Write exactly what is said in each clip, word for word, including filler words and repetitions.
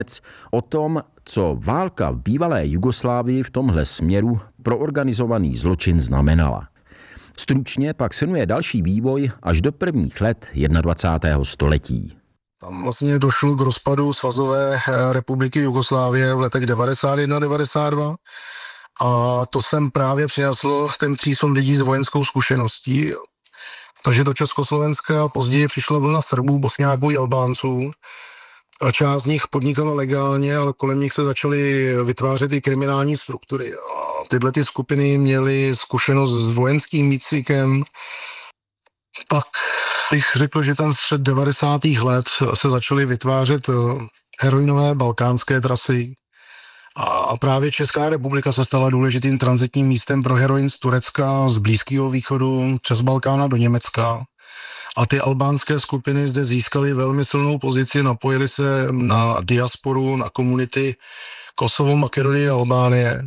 o tom, co válka v bývalé Jugoslávii v tomhle směru pro organizovaný zločin znamenala. Stručně pak shrnuje další vývoj až do prvních let dvacátého prvního století. Tam vlastně došlo k rozpadu Svazové republiky Jugoslávie v letech devadesát jedna devadesát dva a to sem právě přineslo ten přísun lidí s vojenskou zkušeností. Takže do Československa později přišla vlna Srbů, Bosňáků i Albánců. A část z nich podnikala legálně, ale kolem nich se začaly vytvářet i kriminální struktury. A tyhle ty skupiny měly zkušenost s vojenským výcvikem. Pak bych řekl, že ten střed devadesátých let se začaly vytvářet heroinové balkánské trasy. A právě Česká republika se stala důležitým tranzitním místem pro heroin z Turecka, z Blízkého východu, přes Balkána do Německa. A ty albánské skupiny zde získaly velmi silnou pozici, napojily se na diasporu, na komunity Kosovo, Makedonie a Albánie.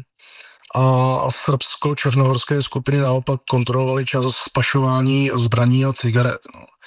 A srbsko-černohorské skupiny naopak kontrolovaly čas spašování zbraní a cigaret.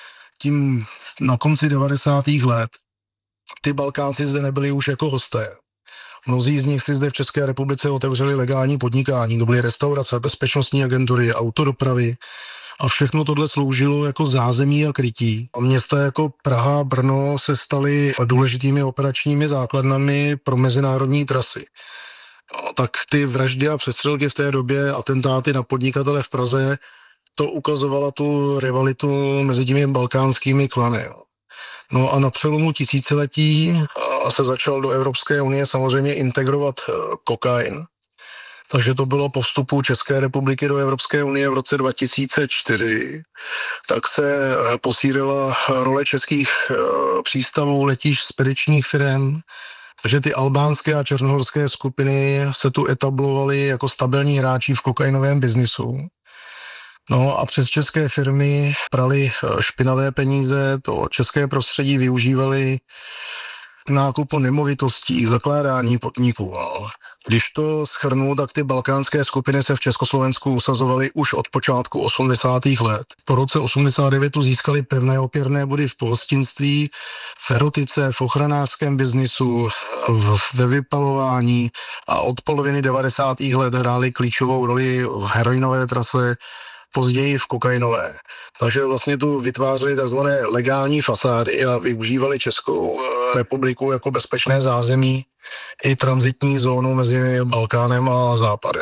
Tím na konci devadesátých let ty Balkánci zde nebyli už jako hosté. Mnozí z nich si zde v České republice otevřeli legální podnikání, to byly restaurace, bezpečnostní agentury, autodopravy a všechno tohle sloužilo jako zázemí a krytí. A města jako Praha, Brno se staly důležitými operačními základnami pro mezinárodní trasy. No, tak ty vraždy a přestřelky v té době, atentáty na podnikatele v Praze, to ukazovala tu rivalitu mezi těmi balkánskými klany. No a na přelomu tisíciletí se začal do Evropské unie samozřejmě integrovat kokain. Takže to bylo po vstupu České republiky do Evropské unie v roce dva tisíce čtyři. Tak se posílila role českých přístavů, letišť, spedičních firem. Takže ty albánské a černohorské skupiny se tu etablovaly jako stabilní hráči v kokainovém biznisu. No a přes české firmy prali špinavé peníze, to české prostředí využívali k nákupu nemovitostí, k zakládání podniků. No. Když to shrnu, tak ty balkánské skupiny se v Československu usazovaly už od počátku osmdesátých let. Po roce osmdesát devět tu získali pevné opěrné body v pohostinství, v erotice, v ochranářském biznisu, v, ve vypalování a od poloviny devadesátých let hráli klíčovou roli v heroinové trase, později v kokainové. Takže vlastně tu vytvářeli tzv. Legální fasády a využívali Českou republiku jako bezpečné zázemí i tranzitní zónu mezi Balkánem a Západem.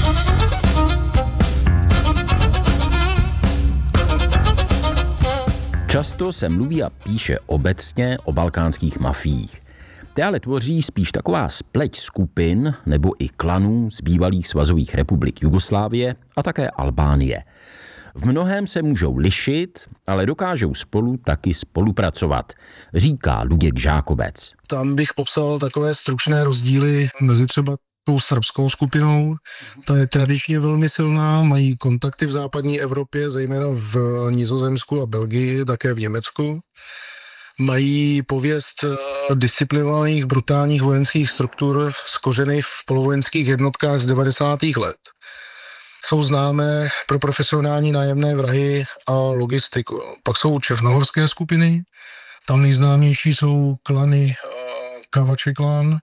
Často se mluví a píše obecně o balkánských mafiích. Ty ale tvoří spíš taková spleť skupin nebo i klanů z bývalých svazových republik Jugoslávie a také Albánie. V mnohém se můžou lišit, ale dokážou spolu taky spolupracovat, říká Luděk Žákobec. Tam bych popsal takové stručné rozdíly mezi třeba tou srbskou skupinou. Ta je tradičně velmi silná, mají kontakty v západní Evropě, zejména v Nizozemsku a Belgii, také v Německu. Mají pověst disciplinovaných brutálních vojenských struktur z kořeny v polovojenských jednotkách z devadesátých let. Jsou známé pro profesionální nájemné vrahy a logistiku. Pak jsou černohorské skupiny, tam nejznámější jsou klany Kavači klan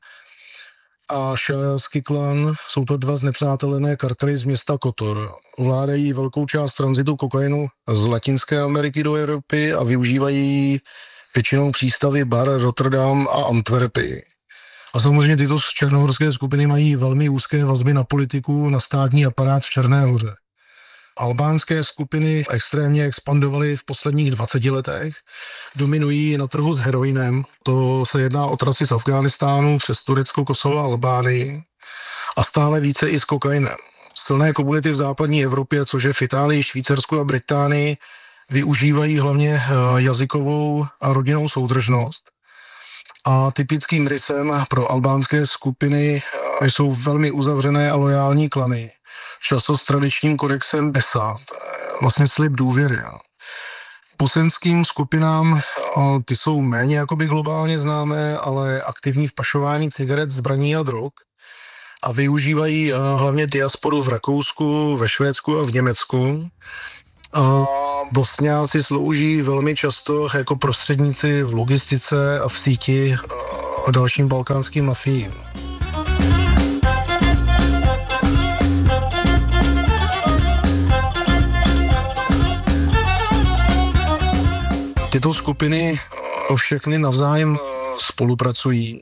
a Šajalský klan. Jsou to dva znepřátelené kartely z města Kotor. Ovládají velkou část tranzitu kokainu z Latinské Ameriky do Evropy a využívají většinou přístavy Bar, Rotterdam a Antwerpy. A samozřejmě tyto černohorské skupiny mají velmi úzké vazby na politiku, na státní aparát v Černé Hoře. Albánské skupiny extrémně expandovaly v posledních dvaceti letech, dominují na trhu s heroinem, to se jedná o trasy z Afghánistánu přes Turecko, Kosovo a Albánii a stále více i s kokainem. Silné komunity v západní Evropě, což je v Itálii, Švýcarsku a Británii, využívají hlavně jazykovou a rodinnou soudržnost. A typickým rysem pro albánské skupiny jsou velmi uzavřené a lojální klany. Často s tradičním kodexem Besa, vlastně slib důvěry. Bosenským skupinám ty jsou méně jakoby globálně známé, ale aktivní v pašování cigaret, zbraní a drog. A využívají hlavně diasporu v Rakousku, ve Švédsku a v Německu. A Bosňáci slouží velmi často jako prostředníci v logistice a v síti dalším balkánským mafiím. Tyto skupiny všechny navzájem spolupracují.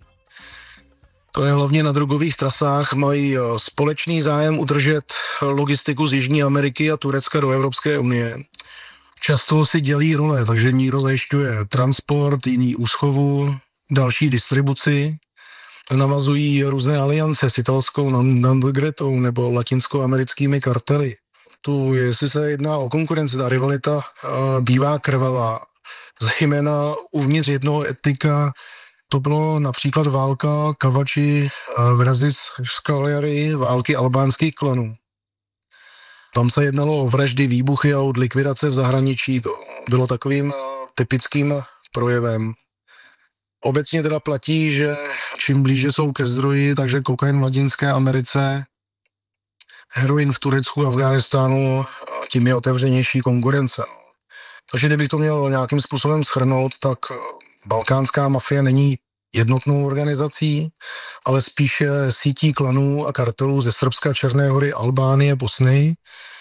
To je hlavně na drogových trasách, mají společný zájem udržet logistiku z Jižní Ameriky a Turecka do Evropské unie. Často si dělí role, takže někdo zajišťuje transport, jiný úschovu, další distribuci. Navazují různé aliance s italskou Ndranghletou nebo latinskoamerickými kartely. Tu, jestli se jedná o konkurenci, ta rivalita bývá krvavá. Zejména uvnitř jednoho etnika. To bylo například válka Kavači versus Cagliari, války albánských klanů. Tam se jednalo o vraždy, výbuchy a od likvidace v zahraničí. To bylo takovým typickým projevem. Obecně teda platí, že čím blíže jsou ke zdroji, takže kokain v Latinské Americe, heroin v Turecku a Afghánistánu, tím je otevřenější konkurence. Takže kdybych to měl nějakým způsobem shrnout, tak balkánská mafie není jednotnou organizací, ale spíše sítí klanů a kartelů ze Srbska, Černé Hory, Albánie, Bosny,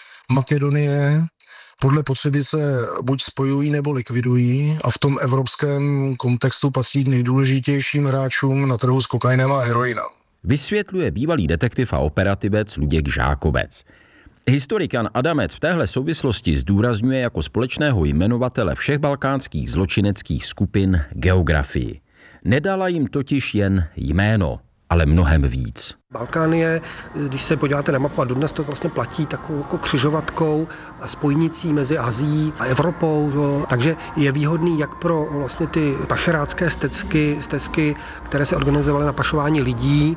Makedonie. Podle potřeby se buď spojují nebo likvidují a v tom evropském kontextu patří k nejdůležitějším hráčům na trhu s kokainem a heroinem. Vysvětluje bývalý detektiv a operativec Luděk Žákovec. Historik Jan Adamec v téhle souvislosti zdůrazňuje jako společného jmenovatele všech balkánských zločineckých skupin geografii. Nedala jim totiž jen jméno, ale mnohem víc. Balkán je, když se podíváte na mapu, a dodnes to vlastně platí takovou jako křižovatkou spojnicí mezi Asií a Evropou, že? Takže je výhodný jak pro vlastně ty pašerácké stezky, stezky, které se organizovaly na pašování lidí,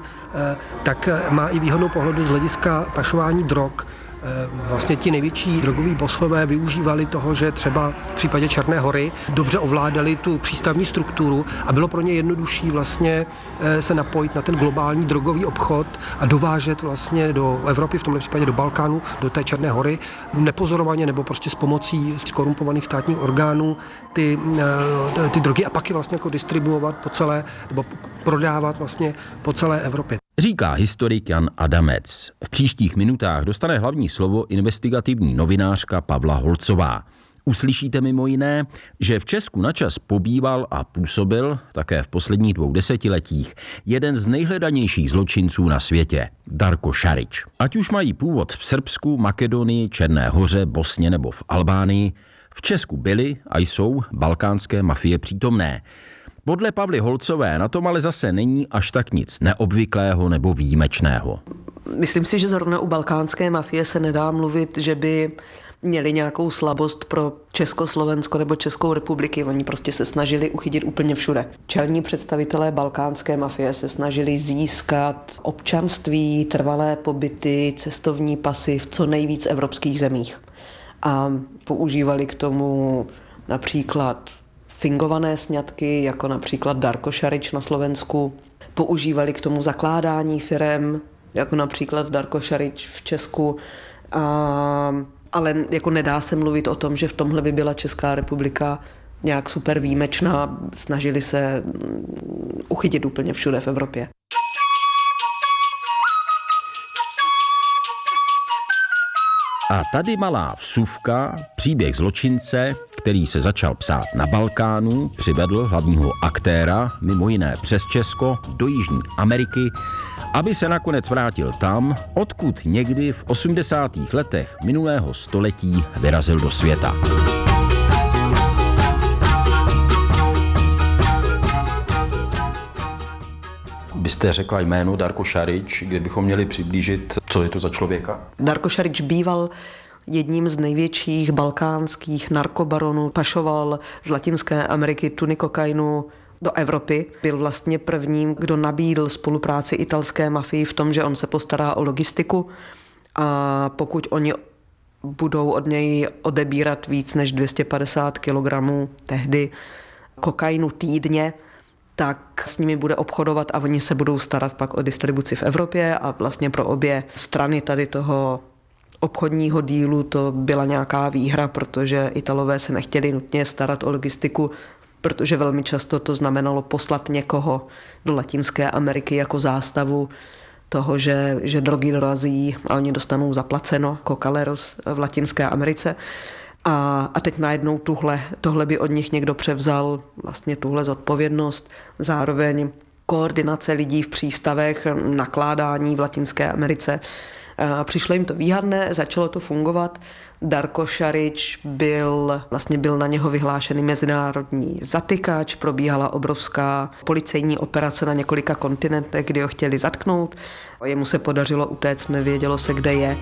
tak má i výhodnou pohledu z hlediska pašování drog. Vlastně ti největší drogoví bossové využívali toho, že třeba v případě Černé Hory dobře ovládali tu přístavní strukturu a bylo pro ně jednodušší vlastně se napojit na ten globální drogový obchod a dovážet vlastně do Evropy, v tomhle případě do Balkánu, do té Černé Hory, nepozorovaně nebo prostě s pomocí skorumpovaných státních orgánů ty, ty drogy a pak je vlastně jako distribuovat po celé, nebo prodávat vlastně po celé Evropě. Říká historik Jan Adamec. V příštích minutách dostane hlavní slovo investigativní novinářka Pavla Holcová. Uslyšíte mimo jiné, že v Česku načas pobýval a působil také v posledních dvou desetiletích jeden z nejhledanějších zločinců na světě, Darko Šarić. Ať už mají původ v Srbsku, Makedonii, Černé Hoře, Bosně nebo v Albánii, v Česku byly a jsou balkánské mafie přítomné. Podle Pavly Holcové na tom ale zase není až tak nic neobvyklého nebo výjimečného. Myslím si, že zrovna u balkánské mafie se nedá mluvit, že by měli nějakou slabost pro Československo nebo Českou republiky. Oni prostě se snažili uchytit úplně všude. Čelní představitelé balkánské mafie se snažili získat občanství, trvalé pobyty, cestovní pasy v co nejvíc evropských zemích. A používali k tomu například fingované sňatky, jako například Darko Šarić na Slovensku. Používali k tomu zakládání firem, jako například Darko Šarić v Česku. A, ale jako nedá se mluvit o tom, že v tomhle by byla Česká republika nějak super výjimečná. Snažili se uchytit úplně všude v Evropě. A tady malá vsuvka, příběh zločince, který se začal psát na Balkánu, přivedl hlavního aktéra, mimo jiné přes Česko, do Jižní Ameriky, aby se nakonec vrátil tam, odkud někdy v osmdesátých letech minulého století vyrazil do světa. Byste řekla jméno Darko Šarić, kde bychom měli přiblížit, co je to za člověka? Darko Šarić býval jedním z největších balkánských narkobaronů, pašoval z Latinské Ameriky tuny kokainu do Evropy. Byl vlastně prvním, kdo nabídl spolupráci italské mafii v tom, že on se postará o logistiku a pokud oni budou od něj odebírat víc než dvě stě padesát kilogramů tehdy kokainu týdně, tak s nimi bude obchodovat a oni se budou starat pak o distribuci v Evropě a vlastně pro obě strany tady toho obchodního dílu to byla nějaká výhra, protože Italové se nechtěli nutně starat o logistiku protože velmi často to znamenalo poslat někoho do Latinské Ameriky jako zástavu toho, že, že drogy dorazí a oni dostanou zaplaceno, kokaleros v Latinské Americe. A, a teď najednou tuhle, tohle by od nich někdo převzal, vlastně tuhle zodpovědnost, zároveň koordinace lidí v přístavech, nakládání v Latinské Americe. A přišlo jim to výhadné, začalo to fungovat. Darko Šarič byl, vlastně byl na něho vyhlášený mezinárodní zatykač, probíhala obrovská policejní operace na několika kontinentech, kdy ho chtěli zatknout. Jemu se podařilo utéct, nevědělo se, kde je.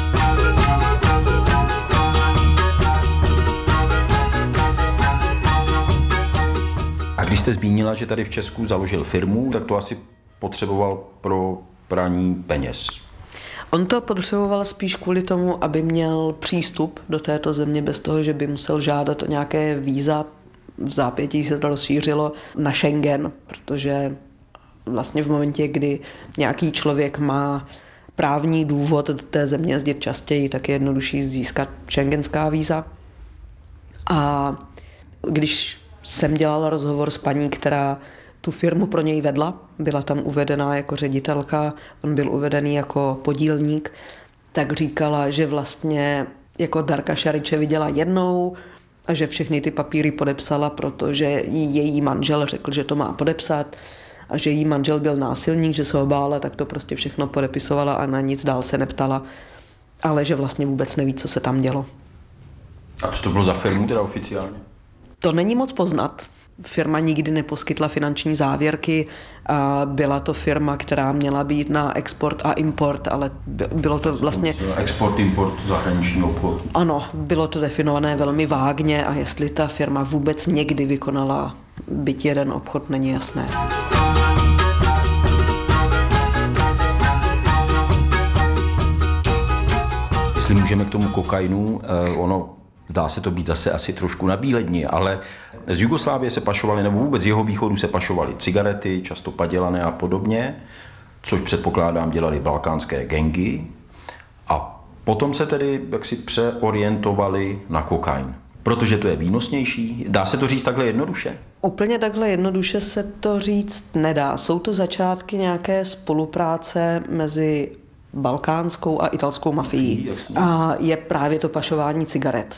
A když jste zmínila, že tady v Česku založil firmu, tak to asi potřeboval pro praní peněz. On to potřeboval spíš kvůli tomu, aby měl přístup do této země bez toho, že by musel žádat o nějaké víza. V zápětí se to rozšířilo na Schengen, protože vlastně v momentě, kdy nějaký člověk má právní důvod do té země jezdit častěji, tak je jednodušší získat schengenská víza. A když jsem dělala rozhovor s paní, která tu firmu pro něj vedla, byla tam uvedená jako ředitelka, on byl uvedený jako podílník, tak říkala, že vlastně jako Darka Šariče viděla jednou a že všechny ty papíry podepsala, protože jí její manžel řekl, že to má podepsat a že její manžel byl násilník, že se ho bála, tak to prostě všechno podepisovala a na nic dál se neptala, ale že vlastně vůbec neví, co se tam dělo. A co to bylo za firmu teda oficiálně? To není moc poznat. Firma nikdy neposkytla finanční závěrky. Byla to firma, která měla být na export a import, ale bylo to vlastně... Export, import, zahraniční obchod. Ano, bylo to definované velmi vágně a jestli ta firma vůbec někdy vykonala byť jeden obchod, není jasné. Jestli můžeme k tomu kokainu, ono zdá se to být zase asi trošku na bíledni, ale z Jugoslávie se pašovaly, nebo vůbec z jeho východu se pašovaly cigarety, často padělané a podobně, což předpokládám dělali balkánské gangy. A potom se tedy jaksi přeorientovali na kokain, protože to je výnosnější. Dá se to říct takhle jednoduše? Úplně takhle jednoduše se to říct nedá. Jsou to začátky nějaké spolupráce mezi balkánskou a italskou mafií. A je právě to pašování cigaret.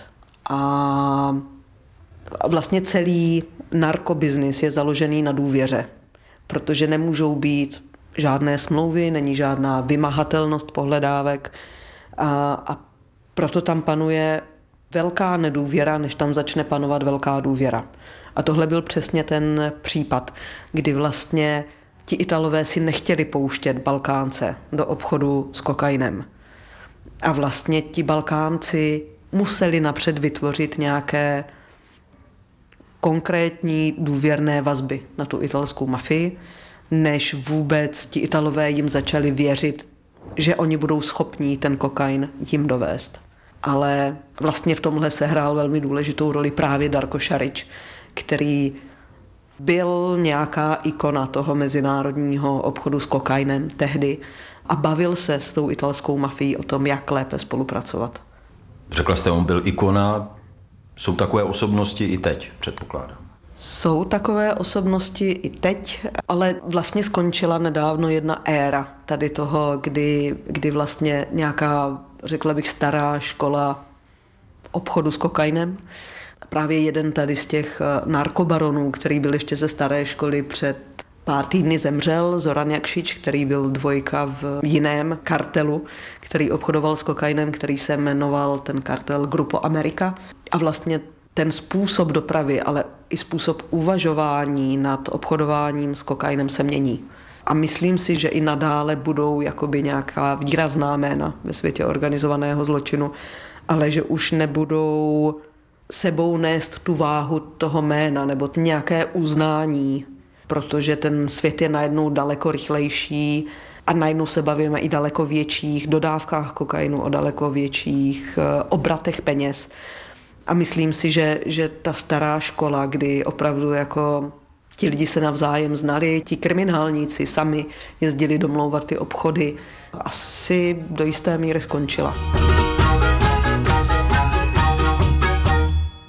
A vlastně celý narkobiznis je založený na důvěře, protože nemůžou být žádné smlouvy, není žádná vymahatelnost pohledávek a, a proto tam panuje velká nedůvěra, než tam začne panovat velká důvěra. A tohle byl přesně ten případ, kdy vlastně ti Italové si nechtěli pouštět Balkánce do obchodu s kokainem. A vlastně ti Balkánci museli napřed vytvořit nějaké konkrétní důvěrné vazby na tu italskou mafii, než vůbec ti Italové jim začali věřit, že oni budou schopní ten kokain jim dovést. Ale vlastně v tomhle sehrál velmi důležitou roli právě Darko Šarič, který byl nějaká ikona toho mezinárodního obchodu s kokainem tehdy a bavil se s tou italskou mafií o tom, jak lépe spolupracovat. Řekla jste, on byl ikona. Jsou takové osobnosti i teď, předpokládám. Jsou takové osobnosti i teď, ale vlastně skončila nedávno jedna éra tady toho, kdy, kdy vlastně nějaká, řekla bych, stará škola obchodu s kokainem. Právě jeden tady z těch narkobaronů, který byl ještě ze staré školy, před pár týdny zemřel, Zoran Jakšič, který byl dvojka v jiném kartelu, který obchodoval s kokainem, který se jmenoval ten kartel Grupo America. A vlastně ten způsob dopravy, ale i způsob uvažování nad obchodováním s kokainem se mění. A myslím si, že i nadále budou jakoby nějaká výrazná jména ve světě organizovaného zločinu, ale že už nebudou sebou nést tu váhu toho jména nebo nějaké uznání, protože ten svět je najednou daleko rychlejší a najednou se bavíme i daleko větších dodávkách kokainu, o daleko větších obratech peněz. A myslím si, že, že ta stará škola, kdy opravdu jako ti lidi se navzájem znali, ti kriminálníci sami jezdili domlouvat ty obchody, asi do jisté míry skončila.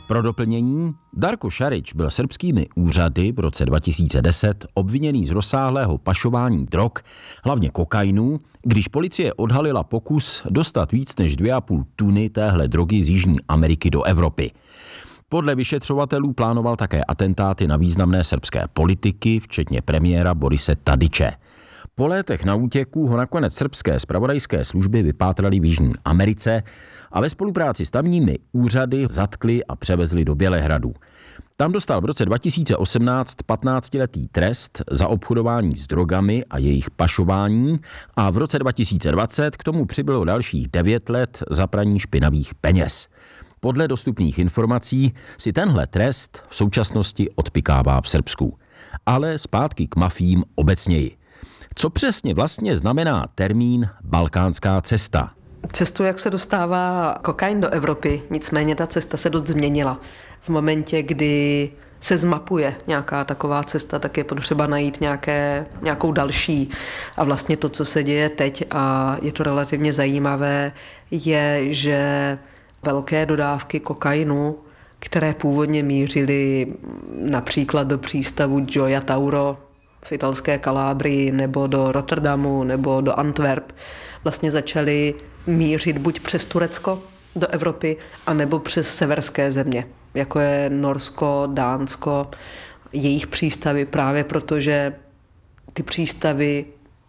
Pro doplnění, Darko Šarić byl srbskými úřady v roce dva tisíce deset obviněný z rozsáhlého pašování drog, hlavně kokainu, když policie odhalila pokus dostat víc než dvě a půl tuny téhle drogy z Jižní Ameriky do Evropy. Podle vyšetřovatelů plánoval také atentáty na významné srbské politiky, včetně premiéra Borise Tadiče. Po létech na útěku ho nakonec srbské zpravodajské služby vypátraly v Jižní Americe a ve spolupráci s tamními úřady zatkli a převezli do Bělehradu. Tam dostal v roce dva tisíce osmnáct patnáctiletý trest za obchodování s drogami a jejich pašování a v roce dva tisíce dvacet k tomu přibylo dalších devět let za praní špinavých peněz. Podle dostupných informací si tenhle trest v současnosti odpykává v Srbsku. Ale zpátky k mafiím obecněji. Co přesně vlastně znamená termín balkánská cesta? Cestu, jak se dostává kokain do Evropy, nicméně ta cesta se dost změnila. V momentě, kdy se zmapuje nějaká taková cesta, tak je potřeba najít nějaké, nějakou další. A vlastně to, co se děje teď, a je to relativně zajímavé, je, že velké dodávky kokainu, které původně mířily například do přístavu Gioia Tauro v italské Kalábrii nebo do Rotterdamu nebo do Antwerp, vlastně začaly mířit buď přes Turecko do Evropy, anebo přes severské země, jako je Norsko, Dánsko, jejich přístavy, právě protože ty přístavy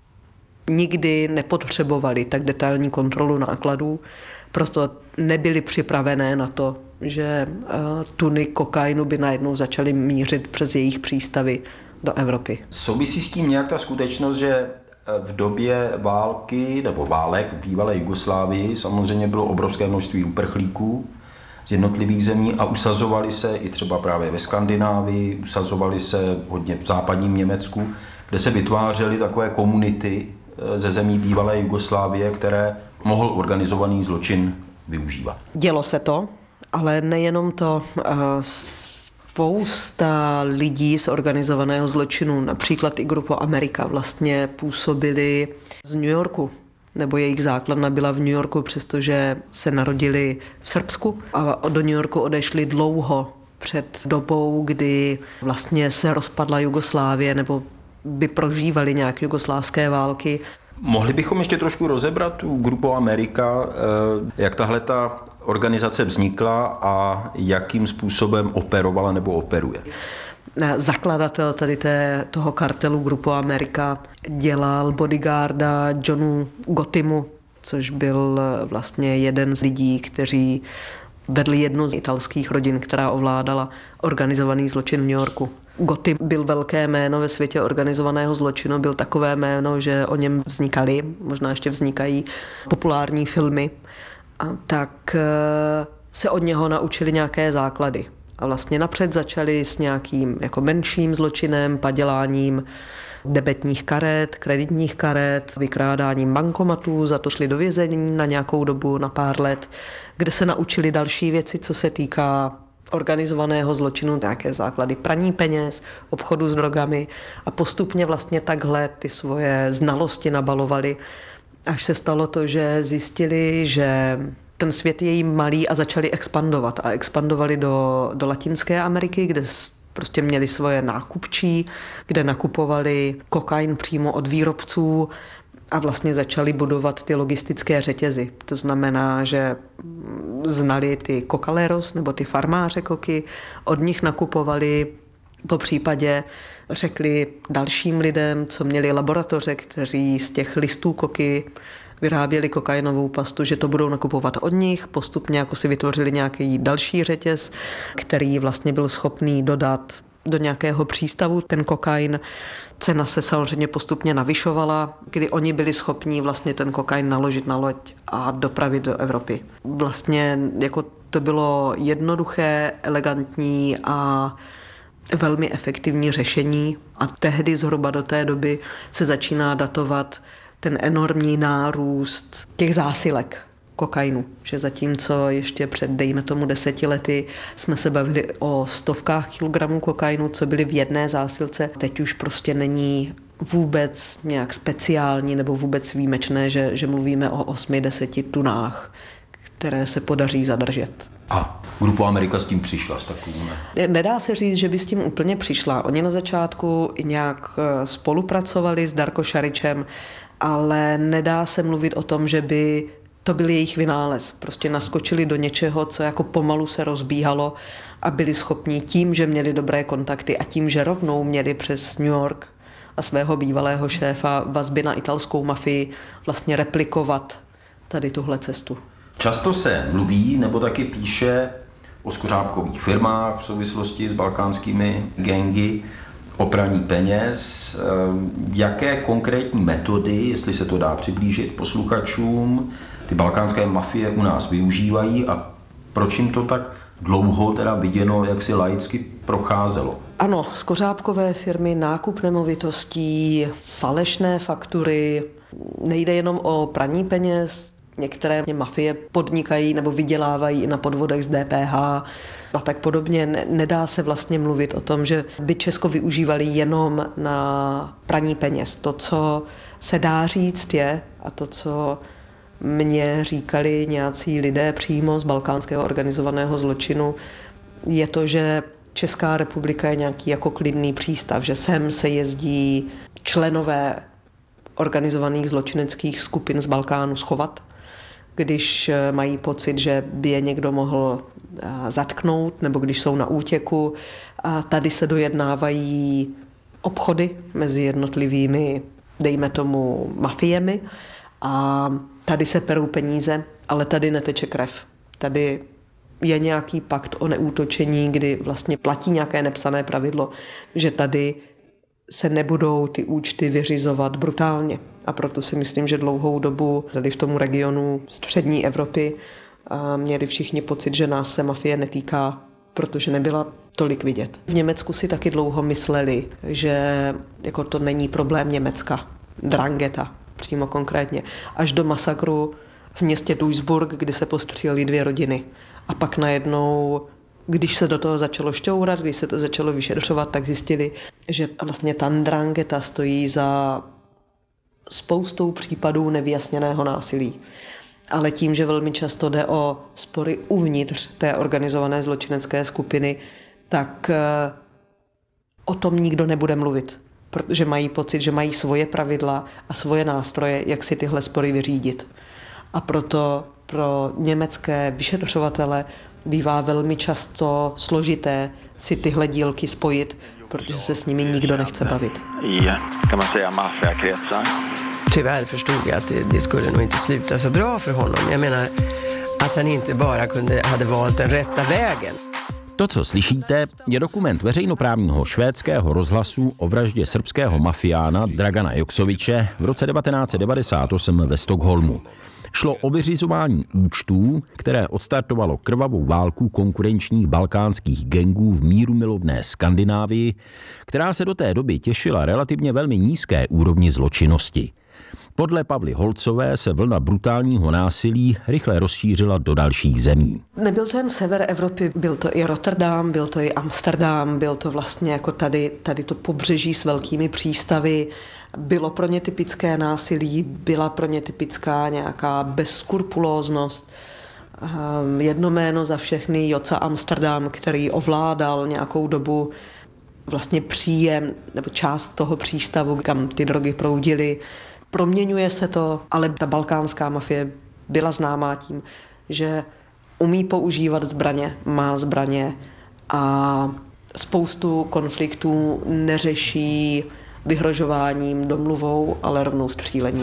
nikdy nepotřebovaly tak detailní kontrolu nákladů, proto nebyly připravené na to, že tuny kokainu by najednou začaly mířit přes jejich přístavy do Evropy. Souvisí s tím nějak ta skutečnost, že v době války nebo válek v bývalé Jugoslávii samozřejmě bylo obrovské množství uprchlíků z jednotlivých zemí a usazovali se i třeba právě ve Skandinávii, usazovali se hodně v západním Německu, kde se vytvářely takové komunity ze zemí bývalé Jugoslávie, které mohl organizovaný zločin využívat. Dělo se to, ale nejenom to. Spousta lidí z organizovaného zločinu, například i Grupo America, vlastně působili z New Yorku, nebo jejich základna byla v New Yorku, přestože se narodili v Srbsku a do New Yorku odešli dlouho před dobou, kdy vlastně se rozpadla Jugoslávie nebo by prožívali nějak jugoslávské války. Mohli bychom ještě trošku rozebrat tu Grupo America, jak tahle ta organizace vznikla a jakým způsobem operovala nebo operuje? Zakladatel tady té, toho kartelu Grupo America dělal bodyguarda Johnu Gottimu, což byl vlastně jeden z lidí, kteří vedli jednu z italských rodin, která ovládala organizovaný zločin v New Yorku. Gotti byl velké jméno ve světě organizovaného zločinu, byl takové jméno, že o něm vznikaly, možná ještě vznikají populární filmy, a tak se od něho naučili nějaké základy. A vlastně napřed začali s nějakým jako menším zločinem, paděláním debetních karet, kreditních karet, vykrádáním bankomatů, za to šli do vězení na nějakou dobu, na pár let, kde se naučili další věci, co se týká organizovaného zločinu, nějaké základy praní peněz, obchodu s drogami a postupně vlastně takhle ty svoje znalosti nabalovali, až se stalo to, že zjistili, že ten svět je jim malý a začali expandovat a expandovali do, do Latinské Ameriky, kde prostě měli svoje nákupčí, kde nakupovali kokain přímo od výrobců a vlastně začali budovat ty logistické řetězy. To znamená, že znali ty kokaleros nebo ty farmáře koky, od nich nakupovali, po případě řekli dalším lidem, co měli laboratoře, kteří z těch listů koky vyráběli kokainovou pastu, že to budou nakupovat od nich. Postupně jako si vytvořili nějaký další řetěz, který vlastně byl schopný dodat do nějakého přístavu ten kokain. Cena se samozřejmě postupně navyšovala, kdy oni byli schopní vlastně ten kokain naložit na loď a dopravit do Evropy. Vlastně jako to bylo jednoduché, elegantní a velmi efektivní řešení a tehdy zhruba do té doby se začíná datovat ten enormní nárůst těch zásilek kokainu. Že zatímco ještě před, dejme tomu, deseti lety jsme se bavili o stovkách kilogramů kokainu, co byly v jedné zásilce, teď už prostě není vůbec nějak speciální nebo vůbec výjimečné, že, že mluvíme o osmi, deseti tunách které se podaří zadržet. A Grupo Amerika s tím přišla s takovým? Nedá se říct, že by s tím úplně přišla. Oni na začátku nějak spolupracovali s Darko Šaričem, ale nedá se mluvit o tom, že by to byl jejich vynález. Prostě naskočili do něčeho, co jako pomalu se rozbíhalo a byli schopni tím, že měli dobré kontakty a tím, že rovnou měli přes New York a svého bývalého šéfa vazby na italskou mafii vlastně replikovat tady tuhle cestu. Často se mluví nebo taky píše o skořápkových firmách v souvislosti s balkánskými gangy, o praní peněz. Jaké konkrétní metody, jestli se to dá přiblížit posluchačům, ty balkánské mafie u nás využívají a proč jim to tak dlouho teda viděno, jak si laicky procházelo? Ano, skořápkové firmy, nákup nemovitostí, falešné faktury, nejde jenom o praní peněz, některé mafie podnikají nebo vydělávají i na podvodech z D P H a tak podobně. Nedá se vlastně mluvit o tom, že by Česko využívali jenom na praní peněz. To, co se dá říct je, a to, co mně říkali nějací lidé přímo z balkánského organizovaného zločinu, je to, že Česká republika je nějaký jako klidný přístav, že sem se jezdí členové organizovaných zločineckých skupin z Balkánu schovat, když mají pocit, že by je někdo mohl zatknout, nebo když jsou na útěku. A tady se dojednávají obchody mezi jednotlivými, dejme tomu, mafiemi a tady se perou peníze, ale tady neteče krev. Tady je nějaký pakt o neútočení, kdy vlastně platí nějaké nepsané pravidlo, že tady se nebudou ty účty vyřizovat brutálně. A proto si myslím, že dlouhou dobu tady v tomu regionu střední Evropy měli všichni pocit, že nás se mafie netýká, protože nebyla tolik vidět. V Německu si taky dlouho mysleli, že jako to není problém Německa, Drangheta přímo konkrétně, až do masakru v městě Duisburg, kdy se postřílely dvě rodiny. A pak najednou, když se do toho začalo šťourat, když se to začalo vyšetřovat, tak zjistili, že vlastně ta Drangheta stojí za spoustou případů nevyjasněného násilí. Ale tím, že velmi často jde o spory uvnitř té organizované zločinecké skupiny, tak o tom nikdo nebude mluvit, protože mají pocit, že mají svoje pravidla a svoje nástroje, jak si tyhle spory vyřídit. A proto pro německé vyšetřovatele bývá velmi často složité si tyhle dílky spojit, protože se s nimi nikdo nechce bavit. Tyvärr förstod jag att det, det skulle nog inte sluta så bra för honom. Jag menar att han inte bara kunde, hade valt den rätta vägen. To, co slyšíte, je dokument veřejnoprávního švédského rozhlasu o vraždě srbského mafiána Dragana Joksoviče v roce devatenáct set devadesát osm ve Stockholmu. Šlo o vyřizování účtů, které odstartovalo krvavou válku konkurenčních balkánských gangů v mírumilovné Skandinávii, která se do té doby těšila relativně velmi nízké úrovni zločinnosti. Podle Pavly Holcové se vlna brutálního násilí rychle rozšířila do dalších zemí. Nebyl to jen sever Evropy, byl to i Rotterdam, byl to i Amsterdam, byl to vlastně jako tady, tady to pobřeží s velkými přístavy. Bylo pro ně typické násilí, byla pro ně typická nějaká bezskrupulóznost. Jedno jméno za všechny, Joca Amsterdam, který ovládal nějakou dobu vlastně příjem nebo část toho přístavu, kam ty drogy proudily. Proměňuje se to, ale ta balkánská mafie byla známá tím, že umí používat zbraně, má zbraně a spoustu konfliktů neřeší vyhrožováním, domluvou, ale rovnou střílením.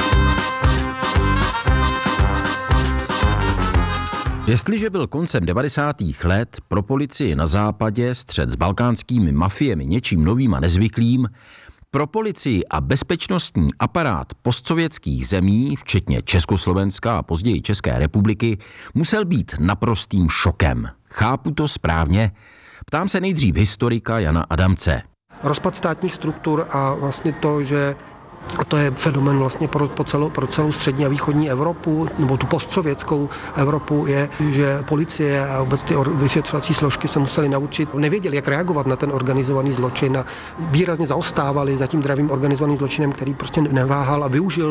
Jestliže byl koncem devadesátých let pro policii na západě střet s balkánskými mafiemi něčím novým a nezvyklým, pro policii a bezpečnostní aparát postsovětských zemí, včetně Československa a později České republiky, musel být naprostým šokem. Chápu to správně? Ptám se nejdřív historika Jana Adamce. Rozpad státních struktur a vlastně to, že to je fenomén vlastně pro, po celou, pro celou střední a východní Evropu, nebo tu postsovětskou Evropu, je, že policie a vůbec ty vyšetřovací složky se museli naučit, nevěděli, jak reagovat na ten organizovaný zločin a výrazně zaostávali za tím dravým organizovaným zločinem, který prostě neváhal a využil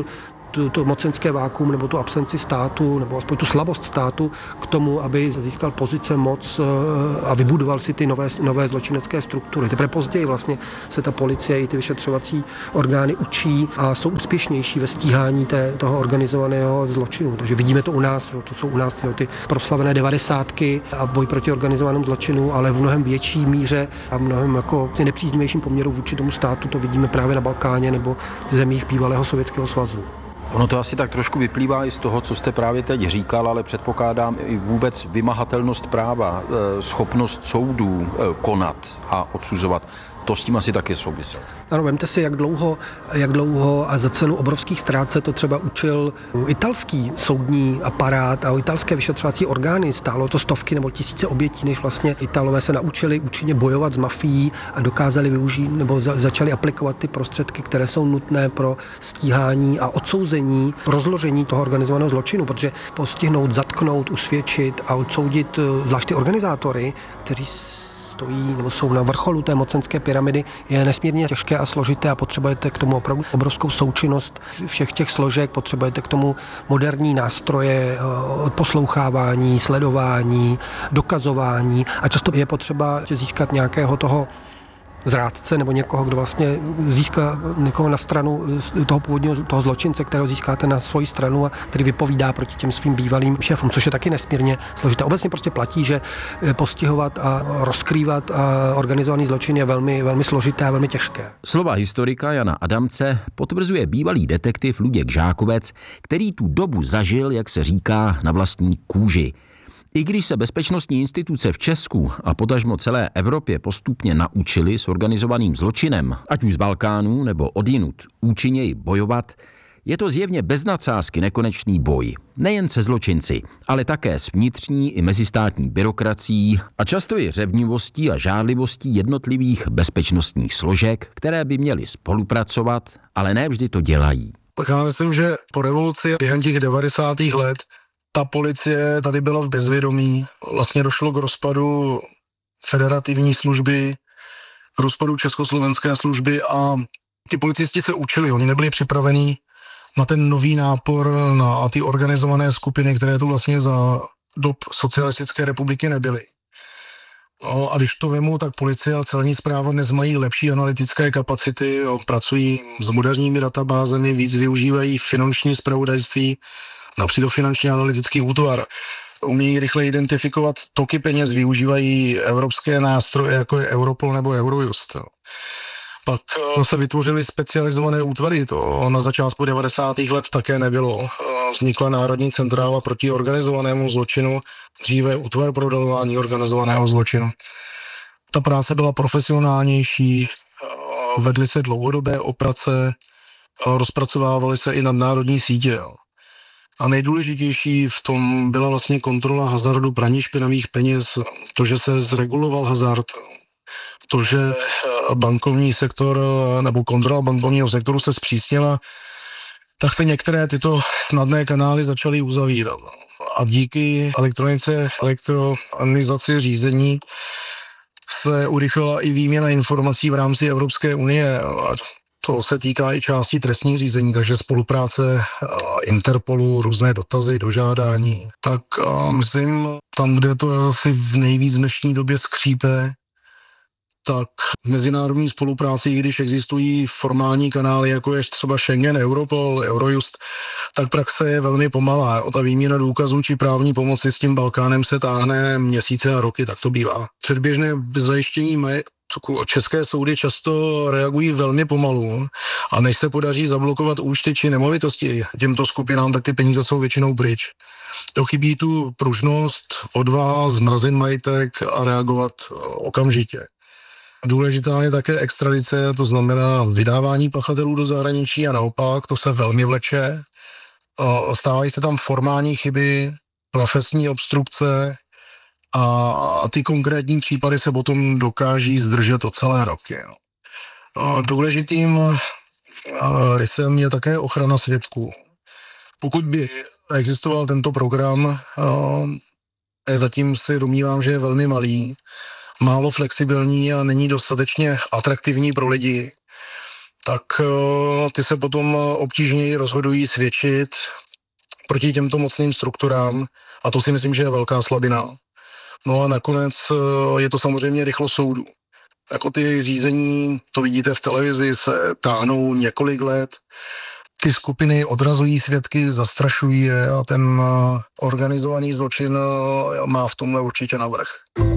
to, to mocenské vákuum nebo tu absenci státu, nebo aspoň tu slabost státu k tomu, aby získal pozice, moc a vybudoval si ty nové, nové zločinecké struktury. Teprve později vlastně se ta policie i ty vyšetřovací orgány učí a jsou úspěšnější ve stíhání té, toho organizovaného zločinu. Takže vidíme to u nás, že to jsou u nás jo, ty proslavené devadesátky a boj proti organizovanému zločinu, ale v mnohem větší míře a mnohem jako nepříznivějším poměru vůči tomu státu to vidíme právě na Balkáně nebo v zemích bývalého Sovětského svazu. Ono to asi tak trošku vyplývá i z toho, co jste právě teď říkal, ale předpokládám i vůbec vymahatelnost práva, schopnost soudů konat a odsuzovat. To s tím asi taky souviselo. Ano, vemte si, jak dlouho, jak dlouho a za cenu obrovských ztrát se to třeba učil italský soudní aparát a italské vyšetřovací orgány. Stálo to stovky nebo tisíce obětí, než vlastně Italové se naučili účinně bojovat s mafií a dokázali využít nebo za, začali aplikovat ty prostředky, které jsou nutné pro stíhání a odsouzení, rozložení toho organizovaného zločinu, protože postihnout, zatknout, usvědčit a odsoudit zvlášť ty organizátory, kteří stojí nebo jsou na vrcholu té mocenské pyramidy, je nesmírně těžké a složité a potřebujete k tomu opravdu obrovskou součinnost všech těch složek, potřebujete k tomu moderní nástroje odposlouchávání, sledování, dokazování a často je potřeba získat nějakého toho zrádce nebo někoho, kdo vlastně získá někoho na stranu toho původního toho zločince, kterého získáte na svoji stranu a který vypovídá proti těm svým bývalým šéfům, což je taky nesmírně složité. Obecně prostě platí, že postihovat a rozkrývat a organizovaný zločin je velmi, velmi složité a velmi těžké. Slova historika Jana Adamce potvrzuje bývalý detektiv Luděk Žákovec, který tu dobu zažil, jak se říká, na vlastní kůži. I když se bezpečnostní instituce v Česku a potažmo celé Evropě postupně naučili s organizovaným zločinem, ať už z Balkánu nebo odjinud, účinněji bojovat, je to zjevně bez nadsázky nekonečný boj. Nejen se zločinci, ale také s vnitřní i mezistátní byrokracií a často i řevnivostí a žádlivostí jednotlivých bezpečnostních složek, které by měly spolupracovat, ale ne vždy to dělají. Tak já myslím, že po revoluci během těch devadesátých let ta policie tady byla v bezvědomí. Vlastně došlo k rozpadu federativní služby, k rozpadu československé služby a ty policisti se učili, oni nebyli připravení na ten nový nápor, na ty organizované skupiny, které tu vlastně za dob socialistické republiky nebyly. No, a když to vemu, tak policie a celní správa dnes mají lepší analytické kapacity, jo, pracují s moderními databázemi, víc využívají finanční zpravodajství, například finanční analytický útvar. Umí rychle identifikovat toky peněz, využívají evropské nástroje, jako je Europol nebo Eurojust. Pak se vytvořily specializované útvary, to na začátku devadesátých let také nebylo. Vznikla Národní centrála proti organizovanému zločinu, dříve útvar pro odhalování organizovaného zločinu. Ta práce byla profesionálnější, vedly se dlouhodobé operace, rozpracovávaly se i nadnárodní sítě. A nejdůležitější v tom byla vlastně kontrola hazardu, praní špinavých peněz, to, že se zreguloval hazard, to, že bankovní sektor nebo kontrola bankovního sektoru se zpřísnila, tak ty některé tyto snadné kanály začaly uzavírat. A díky elektronice, elektronizaci řízení se urychlila i výměna informací v rámci Evropské unie. A to se týká i části trestních řízení, takže spolupráce Interpolu, různé dotazy, dožádání. Tak myslím, tam, kde to asi v nejvíc dnešní době skřípe, tak v mezinárodní spolupráci, i když existují formální kanály, jako je třeba Schengen, Europol, Eurojust, tak praxe je velmi pomalá. O ta výměna důkazů či právní pomoci s tím Balkánem se táhne měsíce a roky, tak to bývá. Předběžné zajištění majetku české soudy často reagují velmi pomalu a než se podaří zablokovat účty či nemovitosti těmto skupinám, tak ty peníze jsou většinou pryč. To chybí tu pružnost, odvaha, zmrazit majetek a reagovat okamžitě. Důležitá je také extradice, to znamená vydávání pachatelů do zahraničí a naopak, to se velmi vleče. Stávají se tam formální chyby, profesní obstrukce a ty konkrétní případy se potom dokáží zdržet o celé roky. Důležitým rysem je také ochrana svědků. Pokud by existoval tento program, zatím si domnívám, že je velmi malý, málo flexibilní a není dostatečně atraktivní pro lidi, tak ty se potom obtížněji rozhodují svědčit proti těmto mocným strukturám a to si myslím, že je velká slabina. No a nakonec je to samozřejmě rychlost soudu. Jako ty řízení, to vidíte v televizi, se táhnou několik let. Ty skupiny odrazují svědky, zastrašují je a ten organizovaný zločin má v tomhle určitě navrch.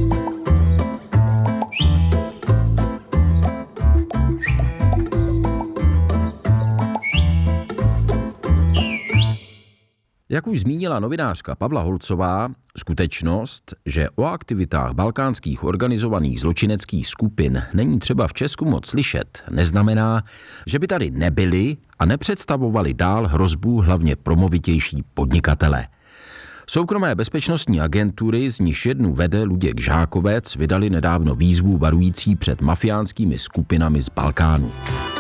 Jak už zmínila novinářka Pavla Holcová, skutečnost, že o aktivitách balkánských organizovaných zločineckých skupin není třeba v Česku moc slyšet, neznamená, že by tady nebyli a nepředstavovali dál hrozbu hlavně pro movitější podnikatele. Soukromé bezpečnostní agentury, z nichž jednu vede Luděk Žákovec, vydali nedávno výzvu varující před mafiánskými skupinami z Balkánu.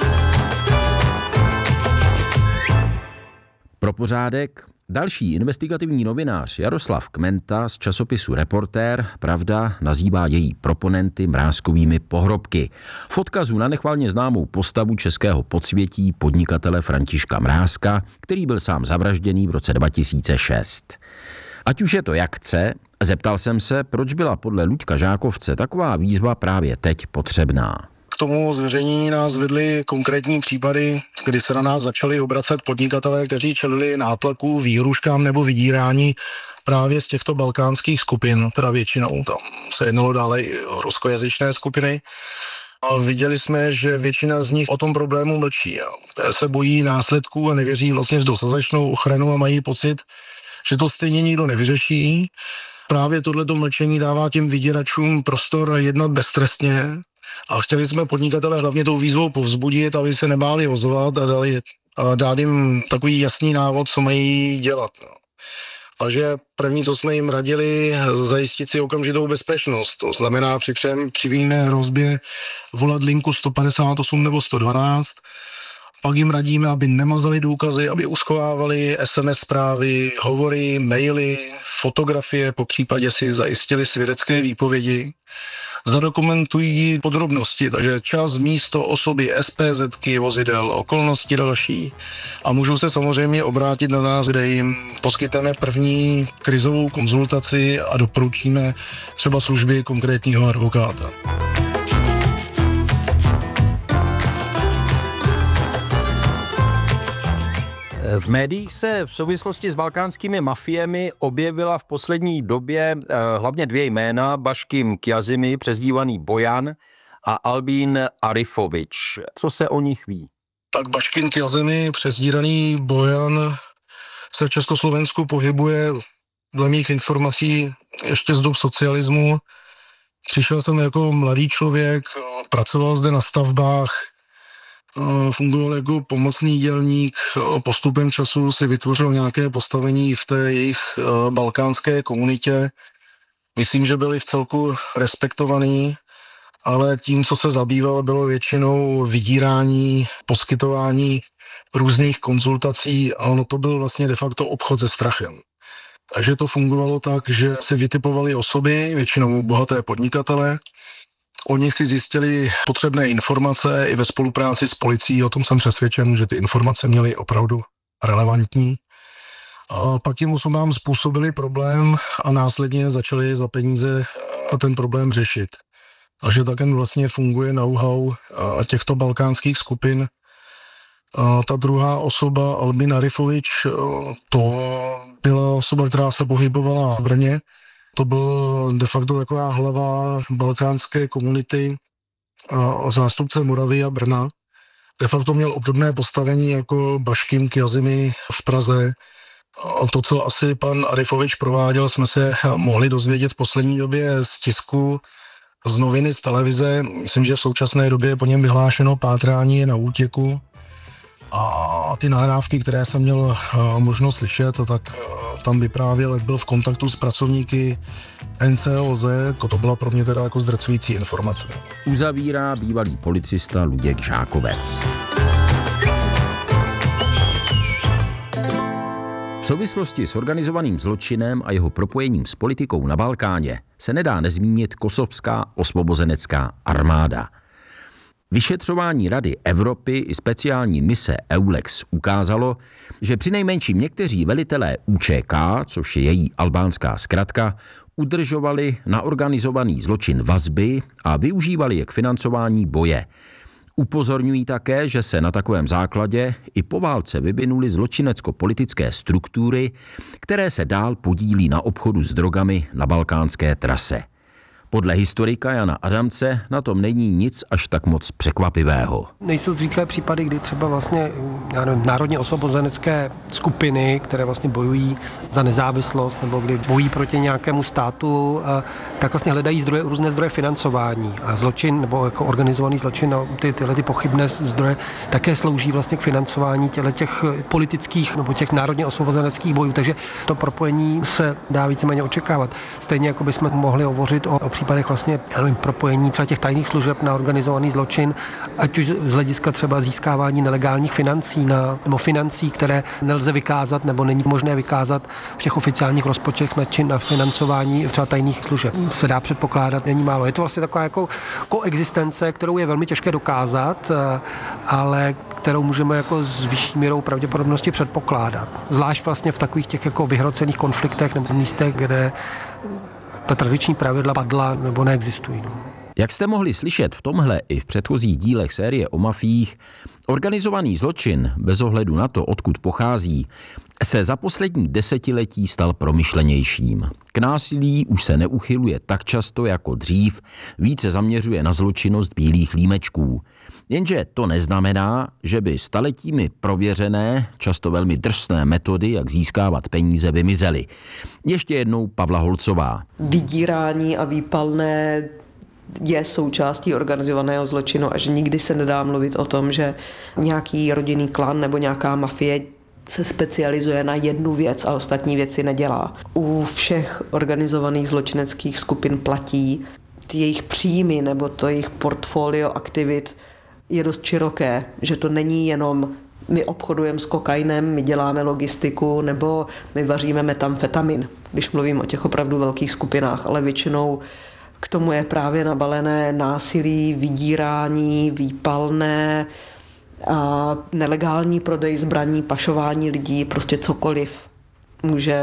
Pro pořádek další investigativní novinář Jaroslav Kmenta z časopisu Reportér, Pravda, nazývá její proponenty mrázkovými pohrobky. V odkazu na nechvalně známou postavu českého podsvětí podnikatele Františka Mrázka, který byl sám zavražděný v roce dva tisíce šest. Ať už je to jak chce, zeptal jsem se, proč byla podle Luďka Žákovce taková výzva právě teď potřebná. K tomu zveřejnění nás vedly konkrétní případy, kdy se na nás začali obracet podnikatelé, kteří čelili nátlaku, výhruškám nebo vydírání právě z těchto balkánských skupin, teda většinou. Tam se jednalo dále i o ruskojazyčné skupiny. A viděli jsme, že většina z nich o tom problému mlčí. Se bojí následků a nevěří vlastně v dostatečnou ochranu a mají pocit, že to stejně nikdo nevyřeší. Právě tohleto mlčení dává těm vyděračům prostor jednat beztrestně. A chtěli jsme podnikatele hlavně tou výzvou povzbudit, aby se nebáli ozvat a, dali, a dát jim takový jasný návod, co mají dělat. A že první to jsme jim radili zajistit si okamžitou bezpečnost. To znamená při přímé hrozbě volat linku sto padesát osm nebo sto dvanáct. Pak jim radíme, aby nemazali důkazy, aby uschovávali es em es zprávy, hovory, maily, fotografie, po případě si zajistili svědecké výpovědi. Zadokumentují podrobnosti, takže čas, místo, osoby, es pé zetky, vozidel, okolnosti další. A můžou se samozřejmě obrátit na nás, kde jim poskytneme první krizovou konzultaci a doporučíme třeba služby konkrétního advokáta. V médiích se v souvislosti s balkánskými mafiemi objevila v poslední době eh, hlavně dvě jména, Baškim Kjazimi, přezdívaný Bojan, a Albín Arifovič. Co se o nich ví? Tak Baškim Kjazimi, přezdíraný Bojan, se v Československu pohybuje dle mých informací ještě z dob socialismu. Přišel jsem jako mladý člověk, pracoval zde na stavbách, fungoval jako pomocný dělník, postupem času si vytvořil nějaké postavení v té jejich balkánské komunitě. Myslím, že byli v celku respektovaní, ale tím, co se zabýval, bylo většinou vydírání, poskytování různých konzultací a ono to byl vlastně de facto obchod se strachem. Takže to fungovalo tak, že se vytipovali osoby, většinou bohaté podnikatele. Oni si zjistili potřebné informace i ve spolupráci s policií, o tom jsem přesvědčen, že ty informace měly opravdu relevantní. A pak těm osobám způsobili problém a následně začali za peníze ten problém řešit. A že také vlastně funguje know-how těchto balkánských skupin. A ta druhá osoba, Albín Arifovič, to byla osoba, která se pohybovala v Brně. To byl de facto taková hlava balkánské komunity a zástupce Moravy a Brna. De facto měl obdobné postavení jako Baškim Kjazimi v Praze. A to, co asi pan Arifovič prováděl, jsme se mohli dozvědět v poslední době z tisku, z noviny, z televize. Myslím, že v současné době je po něm vyhlášeno pátrání, je na útěku. A ty nahrávky, které jsem měl možnost slyšet, tak tam vyprávěl, jak byl v kontaktu s pracovníky en cé ó zet, to byla pro mě teda jako zdrcující informace. Uzavírá bývalý policista Luděk Žákovec. V souvislosti s organizovaným zločinem a jeho propojením s politikou na Balkáně se nedá nezmínit kosovská osvobozenecká armáda. Vyšetřování Rady Evropy i speciální mise EULEX ukázalo, že přinejmenším někteří velitelé U Č K, což je její albánská zkratka, udržovali na organizovaný zločin vazby a využívali je k financování boje. Upozorňují také, že se na takovém základě i po válce vyvinuly zločinecko-politické struktury, které se dál podílí na obchodu s drogami na balkánské trase. Podle historika Jana Adamce na tom není nic až tak moc překvapivého. Nejsou zvyklé případy, kdy třeba vlastně já nevím, národně osvobozenecké skupiny, které vlastně bojují za nezávislost nebo kdy bojují proti nějakému státu, tak vlastně hledají zdroje, různé zdroje financování. A zločin nebo jako organizovaný zločin, ty, tyhle ty pochybné zdroje také slouží vlastně k financování těchto těch politických nebo těch národně osvobozeneckých bojů. Takže to propojení se dá víceméně očekávat. Stejně jako bychom mohli hovořit o, o případech vlastně, já nevím, propojení třeba těch tajných služeb na organizovaný zločin, ať už z hlediska třeba získávání nelegálních financí na, nebo financí, které nelze vykázat nebo není možné vykázat v těch oficiálních rozpočtech na čin na financování třeba tajných služeb. Se dá předpokládat, není málo. Je to vlastně taková jako koexistence, kterou je velmi těžké dokázat, ale kterou můžeme jako s vyšší mírou pravděpodobnosti předpokládat. Zvlášť vlastně v takových těch jako vyhrocených konfliktech nebo místech, kde ta tradiční pravidla padla nebo neexistují. Jak jste mohli slyšet v tomhle i v předchozích dílech série o mafiích, organizovaný zločin, bez ohledu na to, odkud pochází, se za poslední desetiletí stal promyšlenějším. K násilí už se neuchyluje tak často jako dřív, více zaměřuje na zločinnost bílých límečků. Jenže to neznamená, že by staletími prověřené, často velmi drsné metody, jak získávat peníze, vymizely. Ještě jednou Pavla Holcová. Vydírání a výpalné je součástí organizovaného zločinu a že nikdy se nedá mluvit o tom, že nějaký rodinný klan nebo nějaká mafie se specializuje na jednu věc a ostatní věci nedělá. U všech organizovaných zločineckých skupin platí, ty jejich příjmy nebo to jejich portfolio aktivit je dost široké, že to není jenom my obchodujeme s kokainem, my děláme logistiku nebo my vaříme metamfetamin, když mluvím o těch opravdu velkých skupinách, ale většinou k tomu je právě nabalené násilí, vydírání, výpalné, a nelegální prodej zbraní, pašování lidí, prostě cokoliv může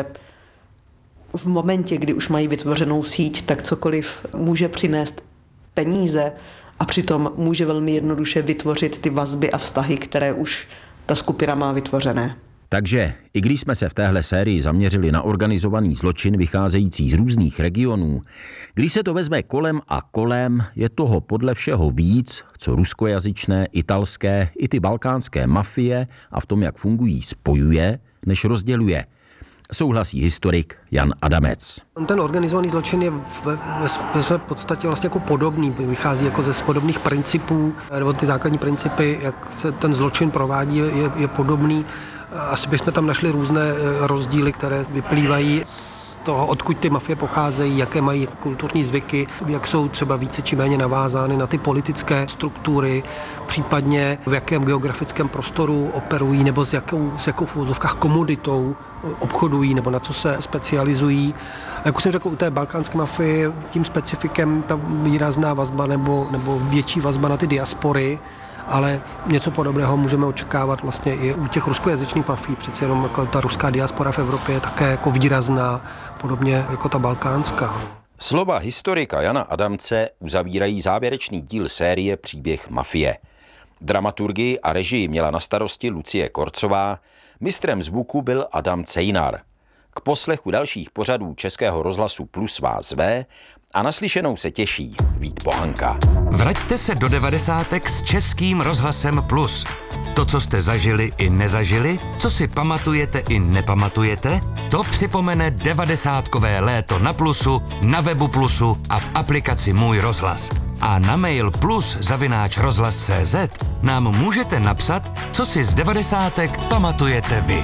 v momentě, kdy už mají vytvořenou síť, tak cokoliv může přinést peníze a přitom může velmi jednoduše vytvořit ty vazby a vztahy, které už ta skupina má vytvořené. Takže, i když jsme se v téhle sérii zaměřili na organizovaný zločin vycházející z různých regionů, když se to vezme kolem a kolem, je toho podle všeho víc, co ruskojazyčné, italské i ty balkánské mafie a v tom, jak fungují, spojuje, než rozděluje. Souhlasí historik Jan Adamec. Ten organizovaný zločin je ve, ve své podstatě vlastně jako podobný, vychází jako ze podobných principů, nebo ty základní principy, jak se ten zločin provádí, je, je podobný. Asi bychom tam našli různé rozdíly, které vyplývají z toho, odkud ty mafie pocházejí, jaké mají kulturní zvyky, jak jsou třeba více či méně navázány na ty politické struktury, případně v jakém geografickém prostoru operují, nebo s jakou, s jakou v úvozovkách komoditou obchodují, nebo na co se specializují. A jak už jsem řekl, u té balkánské mafie tím specifikem ta výrazná vazba nebo, nebo větší vazba na ty diaspory, ale něco podobného můžeme očekávat vlastně i u těch ruskojazyčných mafií. Přeci jenom jako ta ruská diaspora v Evropě je také jako výrazná, podobně jako ta balkánská. Slova historika Jana Adamce uzavírají závěrečný díl série Příběh mafie. Dramaturgii a režii měla na starosti Lucie Korcová, mistrem zvuku byl Adam Cejnar. K poslechu dalších pořadů Českého rozhlasu Plus vás zve a naslyšenou se těší Vít Pohanka. Vraťte se do devadesátek s Českým rozhlasem Plus. To, co jste zažili i nezažili, co si pamatujete i nepamatujete, to připomene devadesátkové léto na Plusu, na webu Plusu a v aplikaci Můj rozhlas. A na mail plus zavináč rozhlas tečka cé zet nám můžete napsat, co si z devadesátek pamatujete vy.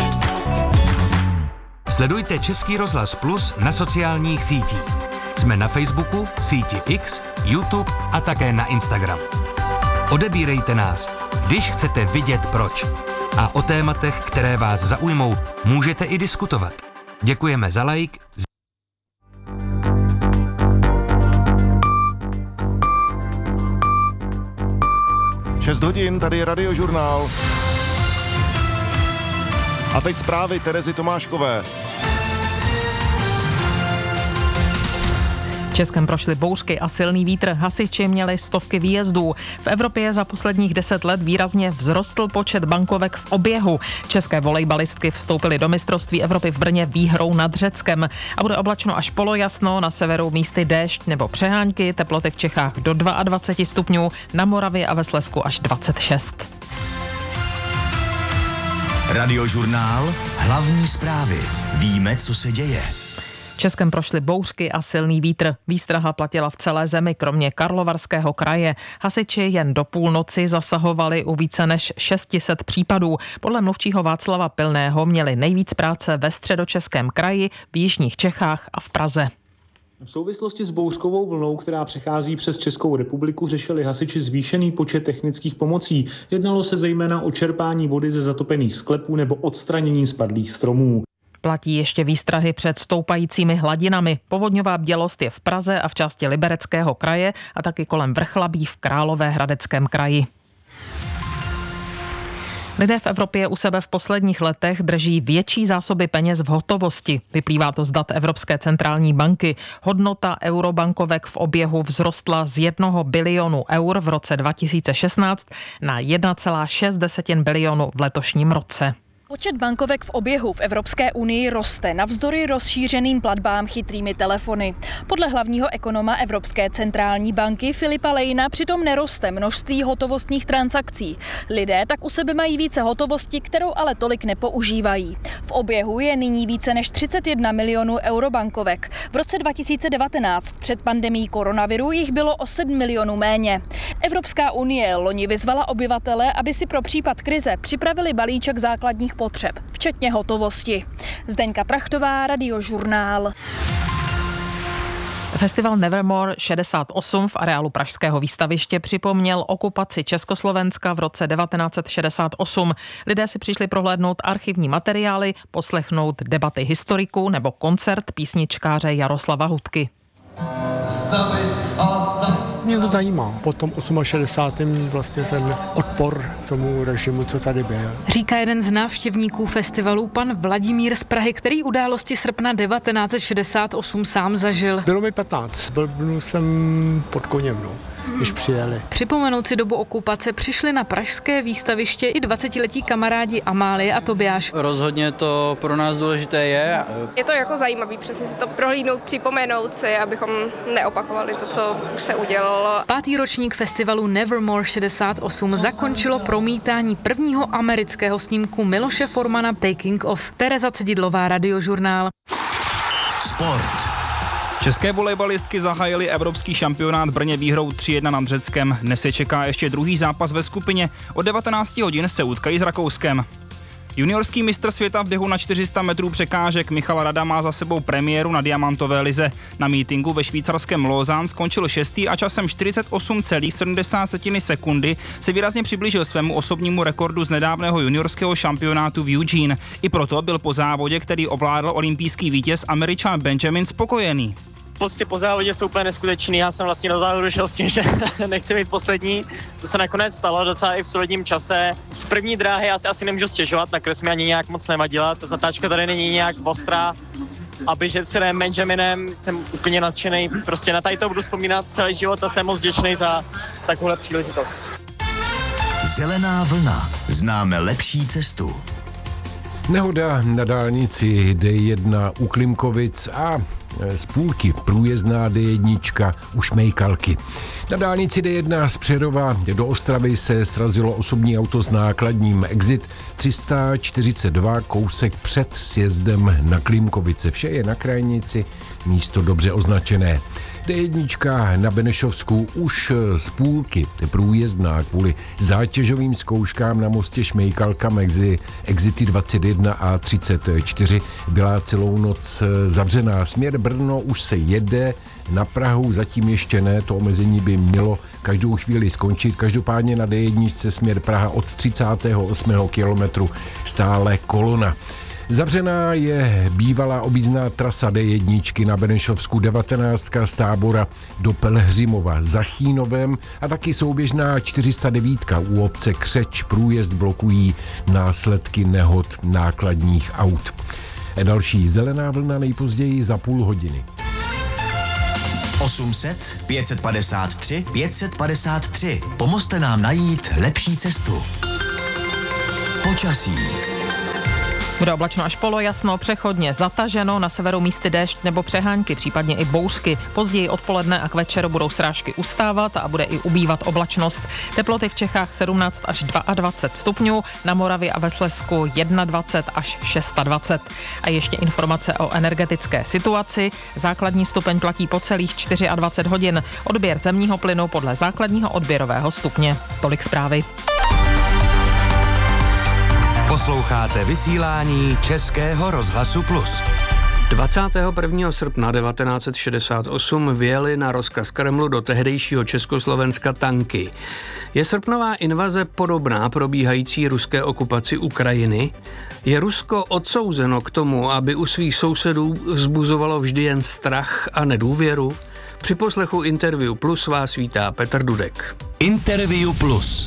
Sledujte Český rozhlas Plus na sociálních sítích. Jsme na Facebooku, síti X, YouTube a také na Instagram. Odebírejte nás, když chcete vidět proč. A o tématech, které vás zaujmou, můžete i diskutovat. Děkujeme za like. šest hodin, tady je Radiožurnál. A teď zprávy Terezy Tomáškové. V Českém prošly bouřky a silný vítr, hasiči měli stovky výjezdů. V Evropě za posledních deset let výrazně vzrostl počet bankovek v oběhu. České volejbalistky vstoupily do mistrovství Evropy v Brně výhrou nad Řeckem. A bude oblačno až polojasno, na severu místy déšť nebo přehánky, teploty v Čechách do dvacet dva stupňů, na Moravě a ve Slezsku až dvacet šest. Radiožurnál, hlavní zprávy. Víme, co se děje. V Českém prošly bouřky a silný vítr. Výstraha platila v celé zemi, kromě Karlovarského kraje. Hasiči jen do půlnoci zasahovali u více než šest set případů. Podle mluvčího Václava Pilného měli nejvíc práce ve Středočeském kraji, v jižních Čechách a v Praze. V souvislosti s bouřkovou vlnou, která přechází přes Českou republiku, řešili hasiči zvýšený počet technických pomocí. Jednalo se zejména o čerpání vody ze zatopených sklepů nebo odstranění spadlých stromů. Platí ještě výstrahy před stoupajícími hladinami. Povodňová bdělost je v Praze a v části Libereckého kraje a taky kolem Vrchlabí v Královéhradeckém kraji. Lidé v Evropě u sebe v posledních letech drží větší zásoby peněz v hotovosti. Vyplývá to z dat Evropské centrální banky. Hodnota eurobankovek v oběhu vzrostla z jednoho bilionu eur v roce dva tisíce šestnáct na jedna celá šest bilionu v letošním roce. Počet bankovek v oběhu v Evropské unii roste navzdory rozšířeným platbám chytrými telefony. Podle hlavního ekonoma Evropské centrální banky Filipa Lejna přitom neroste množství hotovostních transakcí. Lidé tak u sebe mají více hotovosti, kterou ale tolik nepoužívají. V oběhu je nyní více než třicet jedna milionů eurobankovek. V roce dva tisíce devatenáct před pandemií koronaviru jich bylo o sedm milionů méně. Evropská unie loni vyzvala obyvatele, aby si pro případ krize připravili balíček základních potřeb, včetně hotovosti. Zdeňka Trachtová, Radiožurnál. Festival Nevermore šedesát osm v areálu Pražského výstaviště připomněl okupaci Československa v roce devatenáct set šedesát osm. Lidé si přišli prohlédnout archivní materiály, poslechnout debaty historiků nebo koncert písničkáře Jaroslava Hudky. Mě to zajímá. Po tom šedesátém osmém vlastně ten odpor tomu režimu, co tady byl. Říká jeden z návštěvníků festivalu, pan Vladimír z Prahy, který události srpna devatenáct set šedesát osm sám zažil. Bylo mi patnáct. Byl jsem pod koněm, no, když přijeli. Připomenout si dobu okupace přišli na pražské výstaviště i dvacetiletí kamarádi Amálie a Tobiáš. Rozhodně to pro nás důležité je. Je to jako zajímavý, přesně si to prohlídnout, připomenout si, abychom neopakovali to, co už se udělalo. Pátý ročník festivalu Nevermore šedesát osm zakončilo promítání prvního amerického snímku Miloše Formana Taking Off. Tereza Cedidlová, Radiožurnál. Sport. České volejbalistky zahájily evropský šampionát v Brně výhrou tři jedna nad Řeckem. Dnes je čeká ještě druhý zápas ve skupině. Od devatenáct hodin se utkají s Rakouskem. Juniorský mistr světa v běhu na čtyři sta metrů překážek Michal Rada má za sebou premiéru na diamantové lize. Na mítinku ve švýcarském Lausanne skončil šestý a časem čtyřicet osm celá sedmdesát sekundy se výrazně přiblížil svému osobnímu rekordu z nedávného juniorského šampionátu v Eugene. I proto byl po závodě, který ovládl olympijský vítěz Američan Benjamin, spokojený. Pocty po závodě jsou úplně neskutečný, já jsem vlastně do závodu šel s tím, že nechci být poslední. To se nakonec stalo docela i v solidním čase. Z první dráhy já si asi nemůžu stěžovat, nakonec mi ani nějak moc nevadila, ta zatáčka tady není nějak ostrá. A běžet s Benjaminem jsem úplně nadšený, prostě na tady to budu vzpomínat celý život a jsem moc vděčný za takovouhle příležitost. Zelená vlna, známe lepší cestu. Nehoda na dálnici D jedna u Klimkovic a z půlky průjezdná D jedna u Šmejkalky. Na dálnici D jedna z Přerova do Ostravy se srazilo osobní auto s nákladním Exit tři sta čtyřicet dva, kousek před sjezdem na Klimkovice. Vše je na krajnici, místo dobře označené. D jedna na Benešovsku už z půlky průjezdná kvůli zátěžovým zkouškám na mostě Šmejkalka mezi Exity dvacet jedna a třicet čtyři byla celou noc zavřená. Směr Brno už se jede, na Prahu zatím ještě ne, to omezení by mělo každou chvíli skončit. Každopádně na D jedna směr Praha od třicátého osmého kilometru stále kolona. Zavřená je bývalá objízdná trasa D jedna na Benešovsku devatenáctka z Tábora do Pelhřimova za Chýnovem a taky souběžná čtyři sta devět u obce Křeč. Průjezd blokují následky nehod nákladních aut. Další zelená vlna nejpozději za půl hodiny. osm set, pět set padesát tři, pět set padesát tři. Pomozte nám najít lepší cestu. Počasí. Bude oblačno až polojasno, přechodně zataženo, na severu místy déšť nebo přehánky, případně i bouřky. Později odpoledne a k večeru budou srážky ustávat a bude i ubývat oblačnost. Teploty v Čechách sedmnáct až dvacet dva stupňů, na Moravě a ve Slezsku dvacet jedna až dvacet šest. A ještě informace o energetické situaci. Základní stupeň platí po celých dvacet čtyři hodin. Odběr zemního plynu podle základního odběrového stupně. Tolik zprávy. Posloucháte vysílání Českého rozhlasu Plus. dvacátého prvního srpna devatenáct set šedesát osm vjeli na rozkaz Kremlu do tehdejšího Československa tanky. Je srpnová invaze podobná probíhající ruské okupaci Ukrajiny? Je Rusko odsouzeno k tomu, aby u svých sousedů vzbuzovalo vždy jen strach a nedůvěru? Při poslechu Interview Plus vás vítá Petr Dudek. Interview Plus.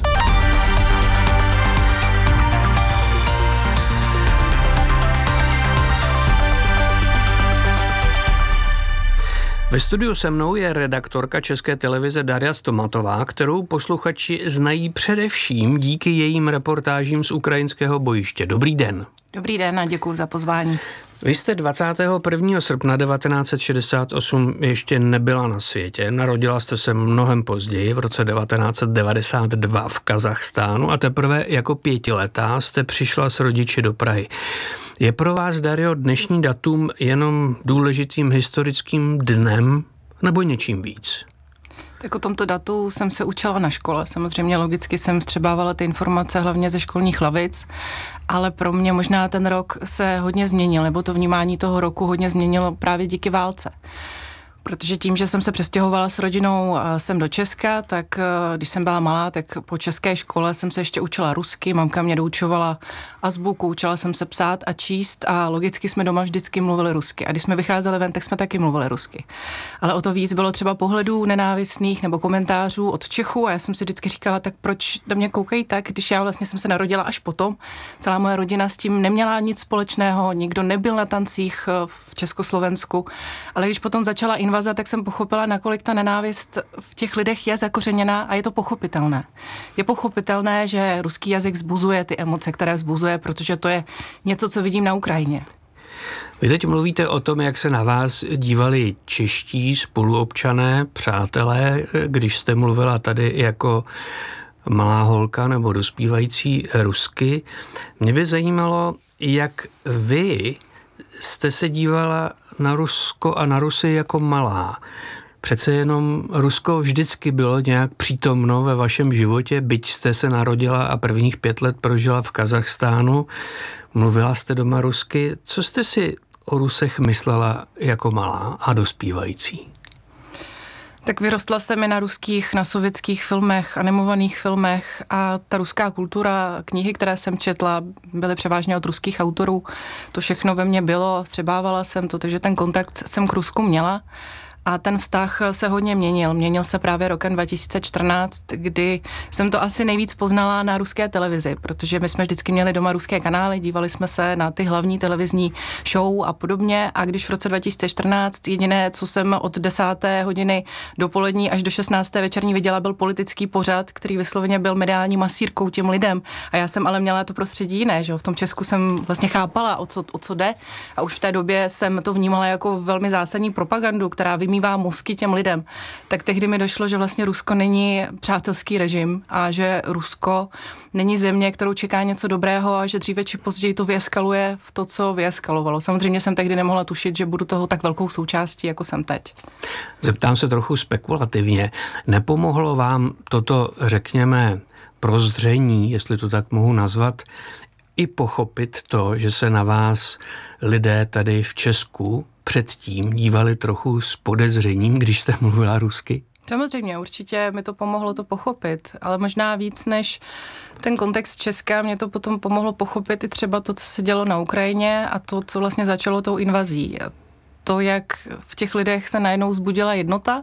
Ve studiu se mnou je redaktorka České televize Darja Stomatová, kterou posluchači znají především díky jejím reportážím z ukrajinského bojiště. Dobrý den. Dobrý den a děkuji za pozvání. Vy jste dvacátého prvního srpna devatenáct set šedesát osm ještě nebyla na světě. Narodila jste se mnohem později, v roce devatenáct set devadesát dva v Kazachstánu a teprve jako pětiletá jste přišla s rodiči do Prahy. Je pro vás, Dario, dnešní datum jenom důležitým historickým dnem nebo něčím víc? Tak o tomto datu jsem se učila na škole. Samozřejmě logicky jsem vstřebávala ty informace hlavně ze školních lavic, ale pro mě možná ten rok se hodně změnil, nebo to vnímání toho roku hodně změnilo právě díky válce. Protože tím, že jsem se přestěhovala s rodinou sem do Česka, tak když jsem byla malá, tak po české škole jsem se ještě učila rusky, mamka mě doučovala azbuku, učila jsem se psát a číst a logicky jsme doma vždycky mluvili rusky. A když jsme vycházeli ven, tak jsme taky mluvili rusky. Ale o to víc bylo třeba pohledů nenávistných nebo komentářů od Čechů a já jsem si vždycky říkala, tak proč do mě koukají tak, když já vlastně jsem se narodila až potom. Celá moje rodina s tím neměla nic společného, nikdo nebyl na tancích v Československu, ale když potom začala invaze, tak jsem pochopila, nakolik ta nenávist v těch lidech je zakořeněná a je to pochopitelné. Je pochopitelné, že ruský jazyk vzbuzuje ty emoce, které vzbuzuje, protože to je něco, co vidím na Ukrajině. Vy teď mluvíte o tom, jak se na vás dívali čeští spoluobčané, přátelé, když jste mluvila tady jako malá holka nebo dospívající rusky. Mě by zajímalo, jak vy jste se dívala na Rusko a na Rusy jako malá. Přece jenom Rusko vždycky bylo nějak přítomno ve vašem životě, byť jste se narodila a prvních pět let prožila v Kazachstánu. Mluvila jste doma rusky. Co jste si o Rusech myslela jako malá a dospívající? Tak vyrostla jsem mi na ruských, na sovětských filmech, animovaných filmech a ta ruská kultura, knihy, které jsem četla, byly převážně od ruských autorů. To všechno ve mně bylo, vstřebávala jsem to, takže ten kontakt jsem k Rusku měla. A ten vztah se hodně měnil. Měnil se právě rokem dva tisíce čtrnáct, kdy jsem to asi nejvíc poznala na ruské televizi, protože my jsme vždycky měli doma ruské kanály, dívali jsme se na ty hlavní televizní show a podobně. A když v roce dva tisíce čtrnáct jediné, co jsem od desáté hodiny dopolední až do šestnácté večerní viděla, byl politický pořad, který vysloveně byl mediální masírkou těm lidem. A já jsem ale měla to prostředí jiné, že jo? V tom Česku jsem vlastně chápala, o co, o co jde. A už v té době jsem to vnímala jako velmi zásadní propagandu, která vymývá mozky těm lidem, tak tehdy mi došlo, že vlastně Rusko není přátelský režim a že Rusko není země, kterou čeká něco dobrého a že dříve či později to vyeskaluje v to, co vyeskalovalo. Samozřejmě jsem tehdy nemohla tušit, že budu toho tak velkou součástí, jako jsem teď. Zeptám se trochu spekulativně. Nepomohlo vám toto, řekněme, prozření, jestli to tak mohu nazvat, i pochopit to, že se na vás lidé tady v Česku předtím dívali trochu s podezřením, když jste mluvila rusky? Samozřejmě, určitě mi to pomohlo to pochopit, ale možná víc než ten kontext Česka, mě to potom pomohlo pochopit i třeba to, co se dělo na Ukrajině a to, co vlastně začalo tou invazí. A to, jak v těch lidech se najednou vzbudila jednota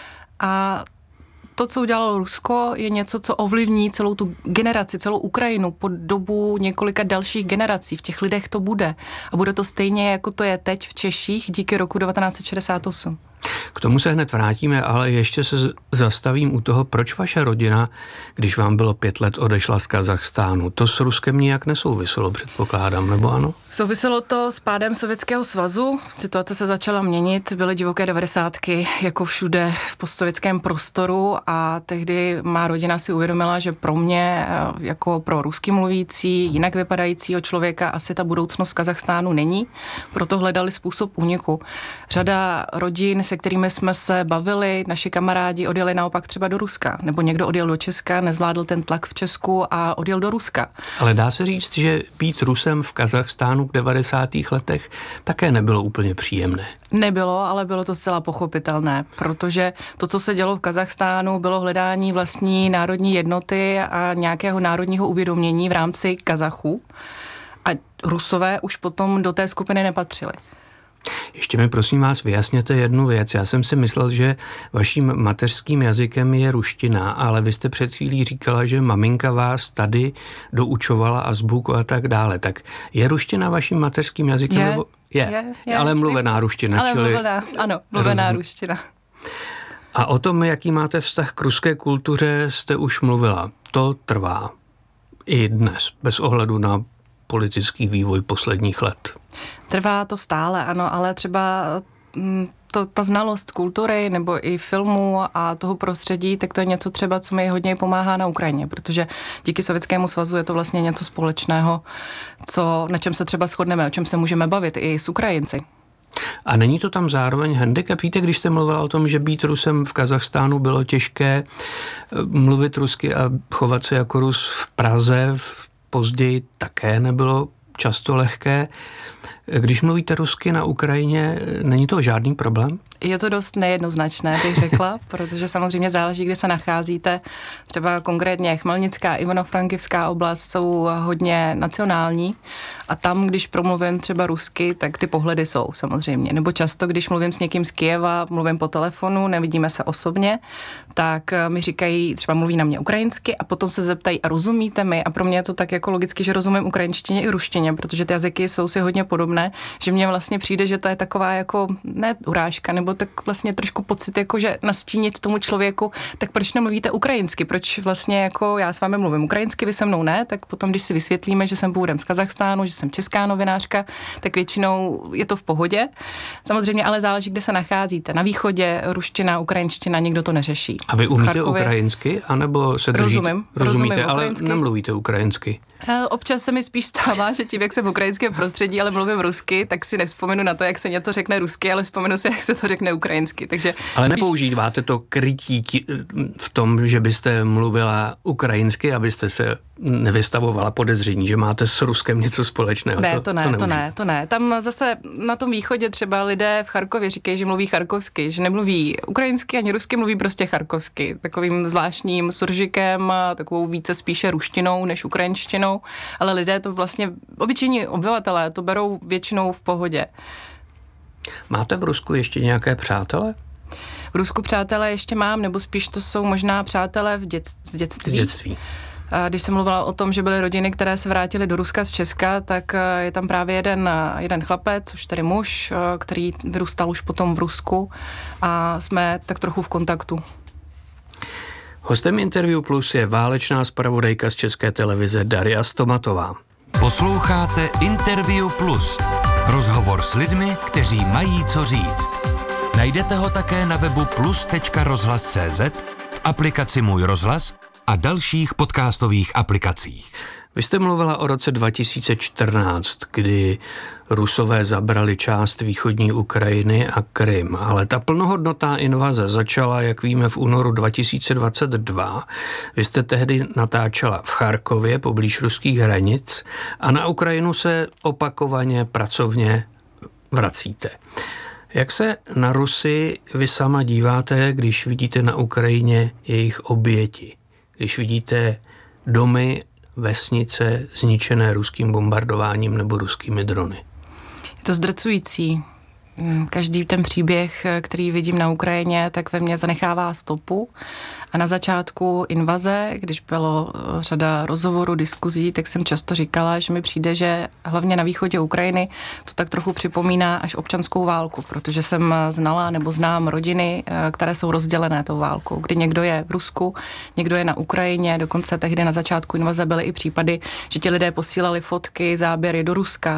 a to, co udělalo Rusko, je něco, co ovlivní celou tu generaci, celou Ukrajinu po dobu několika dalších generací. V těch lidech to bude. A bude to stejně, jako to je teď v Češích díky roku devatenáct set šedesát osm. K tomu se hned vrátíme, ale ještě se zastavím u toho, proč vaše rodina, když vám bylo pět let, odešla z Kazachstánu. To s Ruskem nijak nesouviselo, předpokládám, nebo ano? Souviselo to s pádem Sovětského svazu. Situace se začala měnit, byly divoké devadesátky, jako všude v postsovětském prostoru a tehdy má rodina si uvědomila, že pro mě, jako pro rusky mluvící, jinak vypadajícího člověka, asi ta budoucnost Kazachstánu není. Proto hledali způsob úniku. Řada rodin, se kterými jsme se bavili, naši kamarádi odjeli naopak třeba do Ruska, nebo někdo odjel do Česka, nezvládl ten tlak v Česku a odjel do Ruska. Ale dá se říct, že být Rusem v Kazachstánu v devadesátých letech také nebylo úplně příjemné. Nebylo, ale bylo to zcela pochopitelné, protože to, co se dělo v Kazachstánu, bylo hledání vlastní národní jednoty a nějakého národního uvědomění v rámci Kazachů. A Rusové už potom do té skupiny nepatřili. Ještě mi prosím vás vyjasněte jednu věc. Já jsem si myslel, že vaším mateřským jazykem je ruština, ale vy jste před chvílí říkala, že maminka vás tady doučovala azbuku a tak dále. Tak je ruština vaším mateřským jazykem? Je, nebo? Je, je, je, ale mluvená ruština. Ale čili... mluvená, ano, mluvená ruština. A o tom, jaký máte vztah k ruské kultuře, jste už mluvila. To trvá i dnes, bez ohledu na politický vývoj posledních let. Trvá to stále, ano, ale třeba to, ta znalost kultury nebo i filmu a toho prostředí, tak to je něco třeba, co mi hodně pomáhá na Ukrajině, protože díky Sovětskému svazu je to vlastně něco společného, co, na čem se třeba shodneme, o čem se můžeme bavit i s Ukrajinci. A není to tam zároveň handicap? Víte, když jste mluvila o tom, že být Rusem v Kazachstánu bylo těžké, mluvit rusky a chovat se jako Rus v Praze v později také nebylo často lehké. Když mluvíte rusky na Ukrajině, není to žádný problém? Je to dost nejednoznačné, bych řekla, protože samozřejmě záleží, kde se nacházíte. Třeba konkrétně Chmelnická, Ivano-Frankivská oblast jsou hodně nacionální a tam, když promluvím třeba rusky, tak ty pohledy jsou samozřejmě. Nebo často, když mluvím s někým z Kyjeva, mluvím po telefonu, nevidíme se osobně, tak mi říkají, třeba mluví na mě ukrajinsky a potom se zeptají, a rozumíte mi? A pro mě je to tak jako logicky, že rozumím ukrajinštině i ruštině, protože ty jazyky jsou si hodně podobné, že mně vlastně přijde, že to je taková jako ne urážka, nebo tak vlastně trošku pocit, jako že nastínit tomu člověku, tak proč nemluvíte ukrajinsky? Proč vlastně jako já s vámi mluvím ukrajinsky, vy se mnou ne? Tak potom, když si vysvětlíme, že jsem původem z Kazachstánu, že jsem česká novinářka, tak většinou je to v pohodě. Samozřejmě ale záleží, kde se nacházíte. Na východě ruština, ukrajinština, nikdo to neřeší. A vy umíte ukrajinsky, anebo se držíte? Rozumím, rozumíte, rozumím ale ukrajinsky. nemluvíte ukrajinsky. Občas se mi spíš stává, že tím, jak jsem v ukrajinském prostředí, ale mluvím rusky, tak si nevzpomenu na to, jak se něco řekne rusky, ale vzpomenu si, jak se to řekne ukrajinsky. Takže ale spíš... nepoužíváte to krytí v tom, že byste mluvila ukrajinsky, abyste se nevystavovala podezření, že máte s Ruskem něco společného. Ne, to, to ne, to, to ne, to ne. Tam zase na tom východě třeba lidé v Charkově říkají, že mluví charkovsky, že nemluví ukrajinsky ani rusky, mluví prostě charkovsky. Takovým zvláštním suržikem, takovou více spíše ruštinou než ukrajinštinou, ale lidé to vlastně, obyčejní obyvatelé to berou většinou v pohodě. Máte v Rusku ještě nějaké přátele? V Rusku přátelé ještě mám, nebo spíš to jsou možná přátelé v dět, z dětství. Z dětství. Když jsem mluvila o tom, že byly rodiny, které se vrátily do Ruska z Česka, tak je tam právě jeden, jeden chlapec, už tedy muž, který vyrůstal už potom v Rusku a jsme tak trochu v kontaktu. Hostem Interview Plus je válečná zpravodajka z České televize Daria Stomatová. Posloucháte Interview Plus. Rozhovor s lidmi, kteří mají co říct. Najdete ho také na webu plus tečka rozhlas tečka cé zet, v aplikaci Můj rozhlas a dalších podcastových aplikacích. Vy jste mluvila o roce dva tisíce čtrnáct, kdy Rusové zabrali část východní Ukrajiny a Krym, ale ta plnohodnotná invaze začala, jak víme, v únoru dva tisíce dvacet dva. Vy jste tehdy natáčela v Charkově, poblíž ruských hranic, a na Ukrajinu se opakovaně pracovně vracíte. Jak se na Rusy vy sama díváte, když vidíte na Ukrajině jejich oběti? Když vidíte domy, vesnice zničené ruským bombardováním nebo ruskými drony? Je to zdrcující. Každý ten příběh, který vidím na Ukrajině, tak ve mně zanechává stopu. A na začátku invaze, když bylo řada rozhovorů, diskuzí, tak jsem často říkala, že mi přijde, že hlavně na východě Ukrajiny to tak trochu připomíná až občanskou válku, protože jsem znala nebo znám rodiny, které jsou rozdělené tou válkou, kdy někdo je v Rusku, někdo je na Ukrajině, dokonce tehdy na začátku invaze byly i případy, že ti lidé posílali fotky, záběry do Ruska,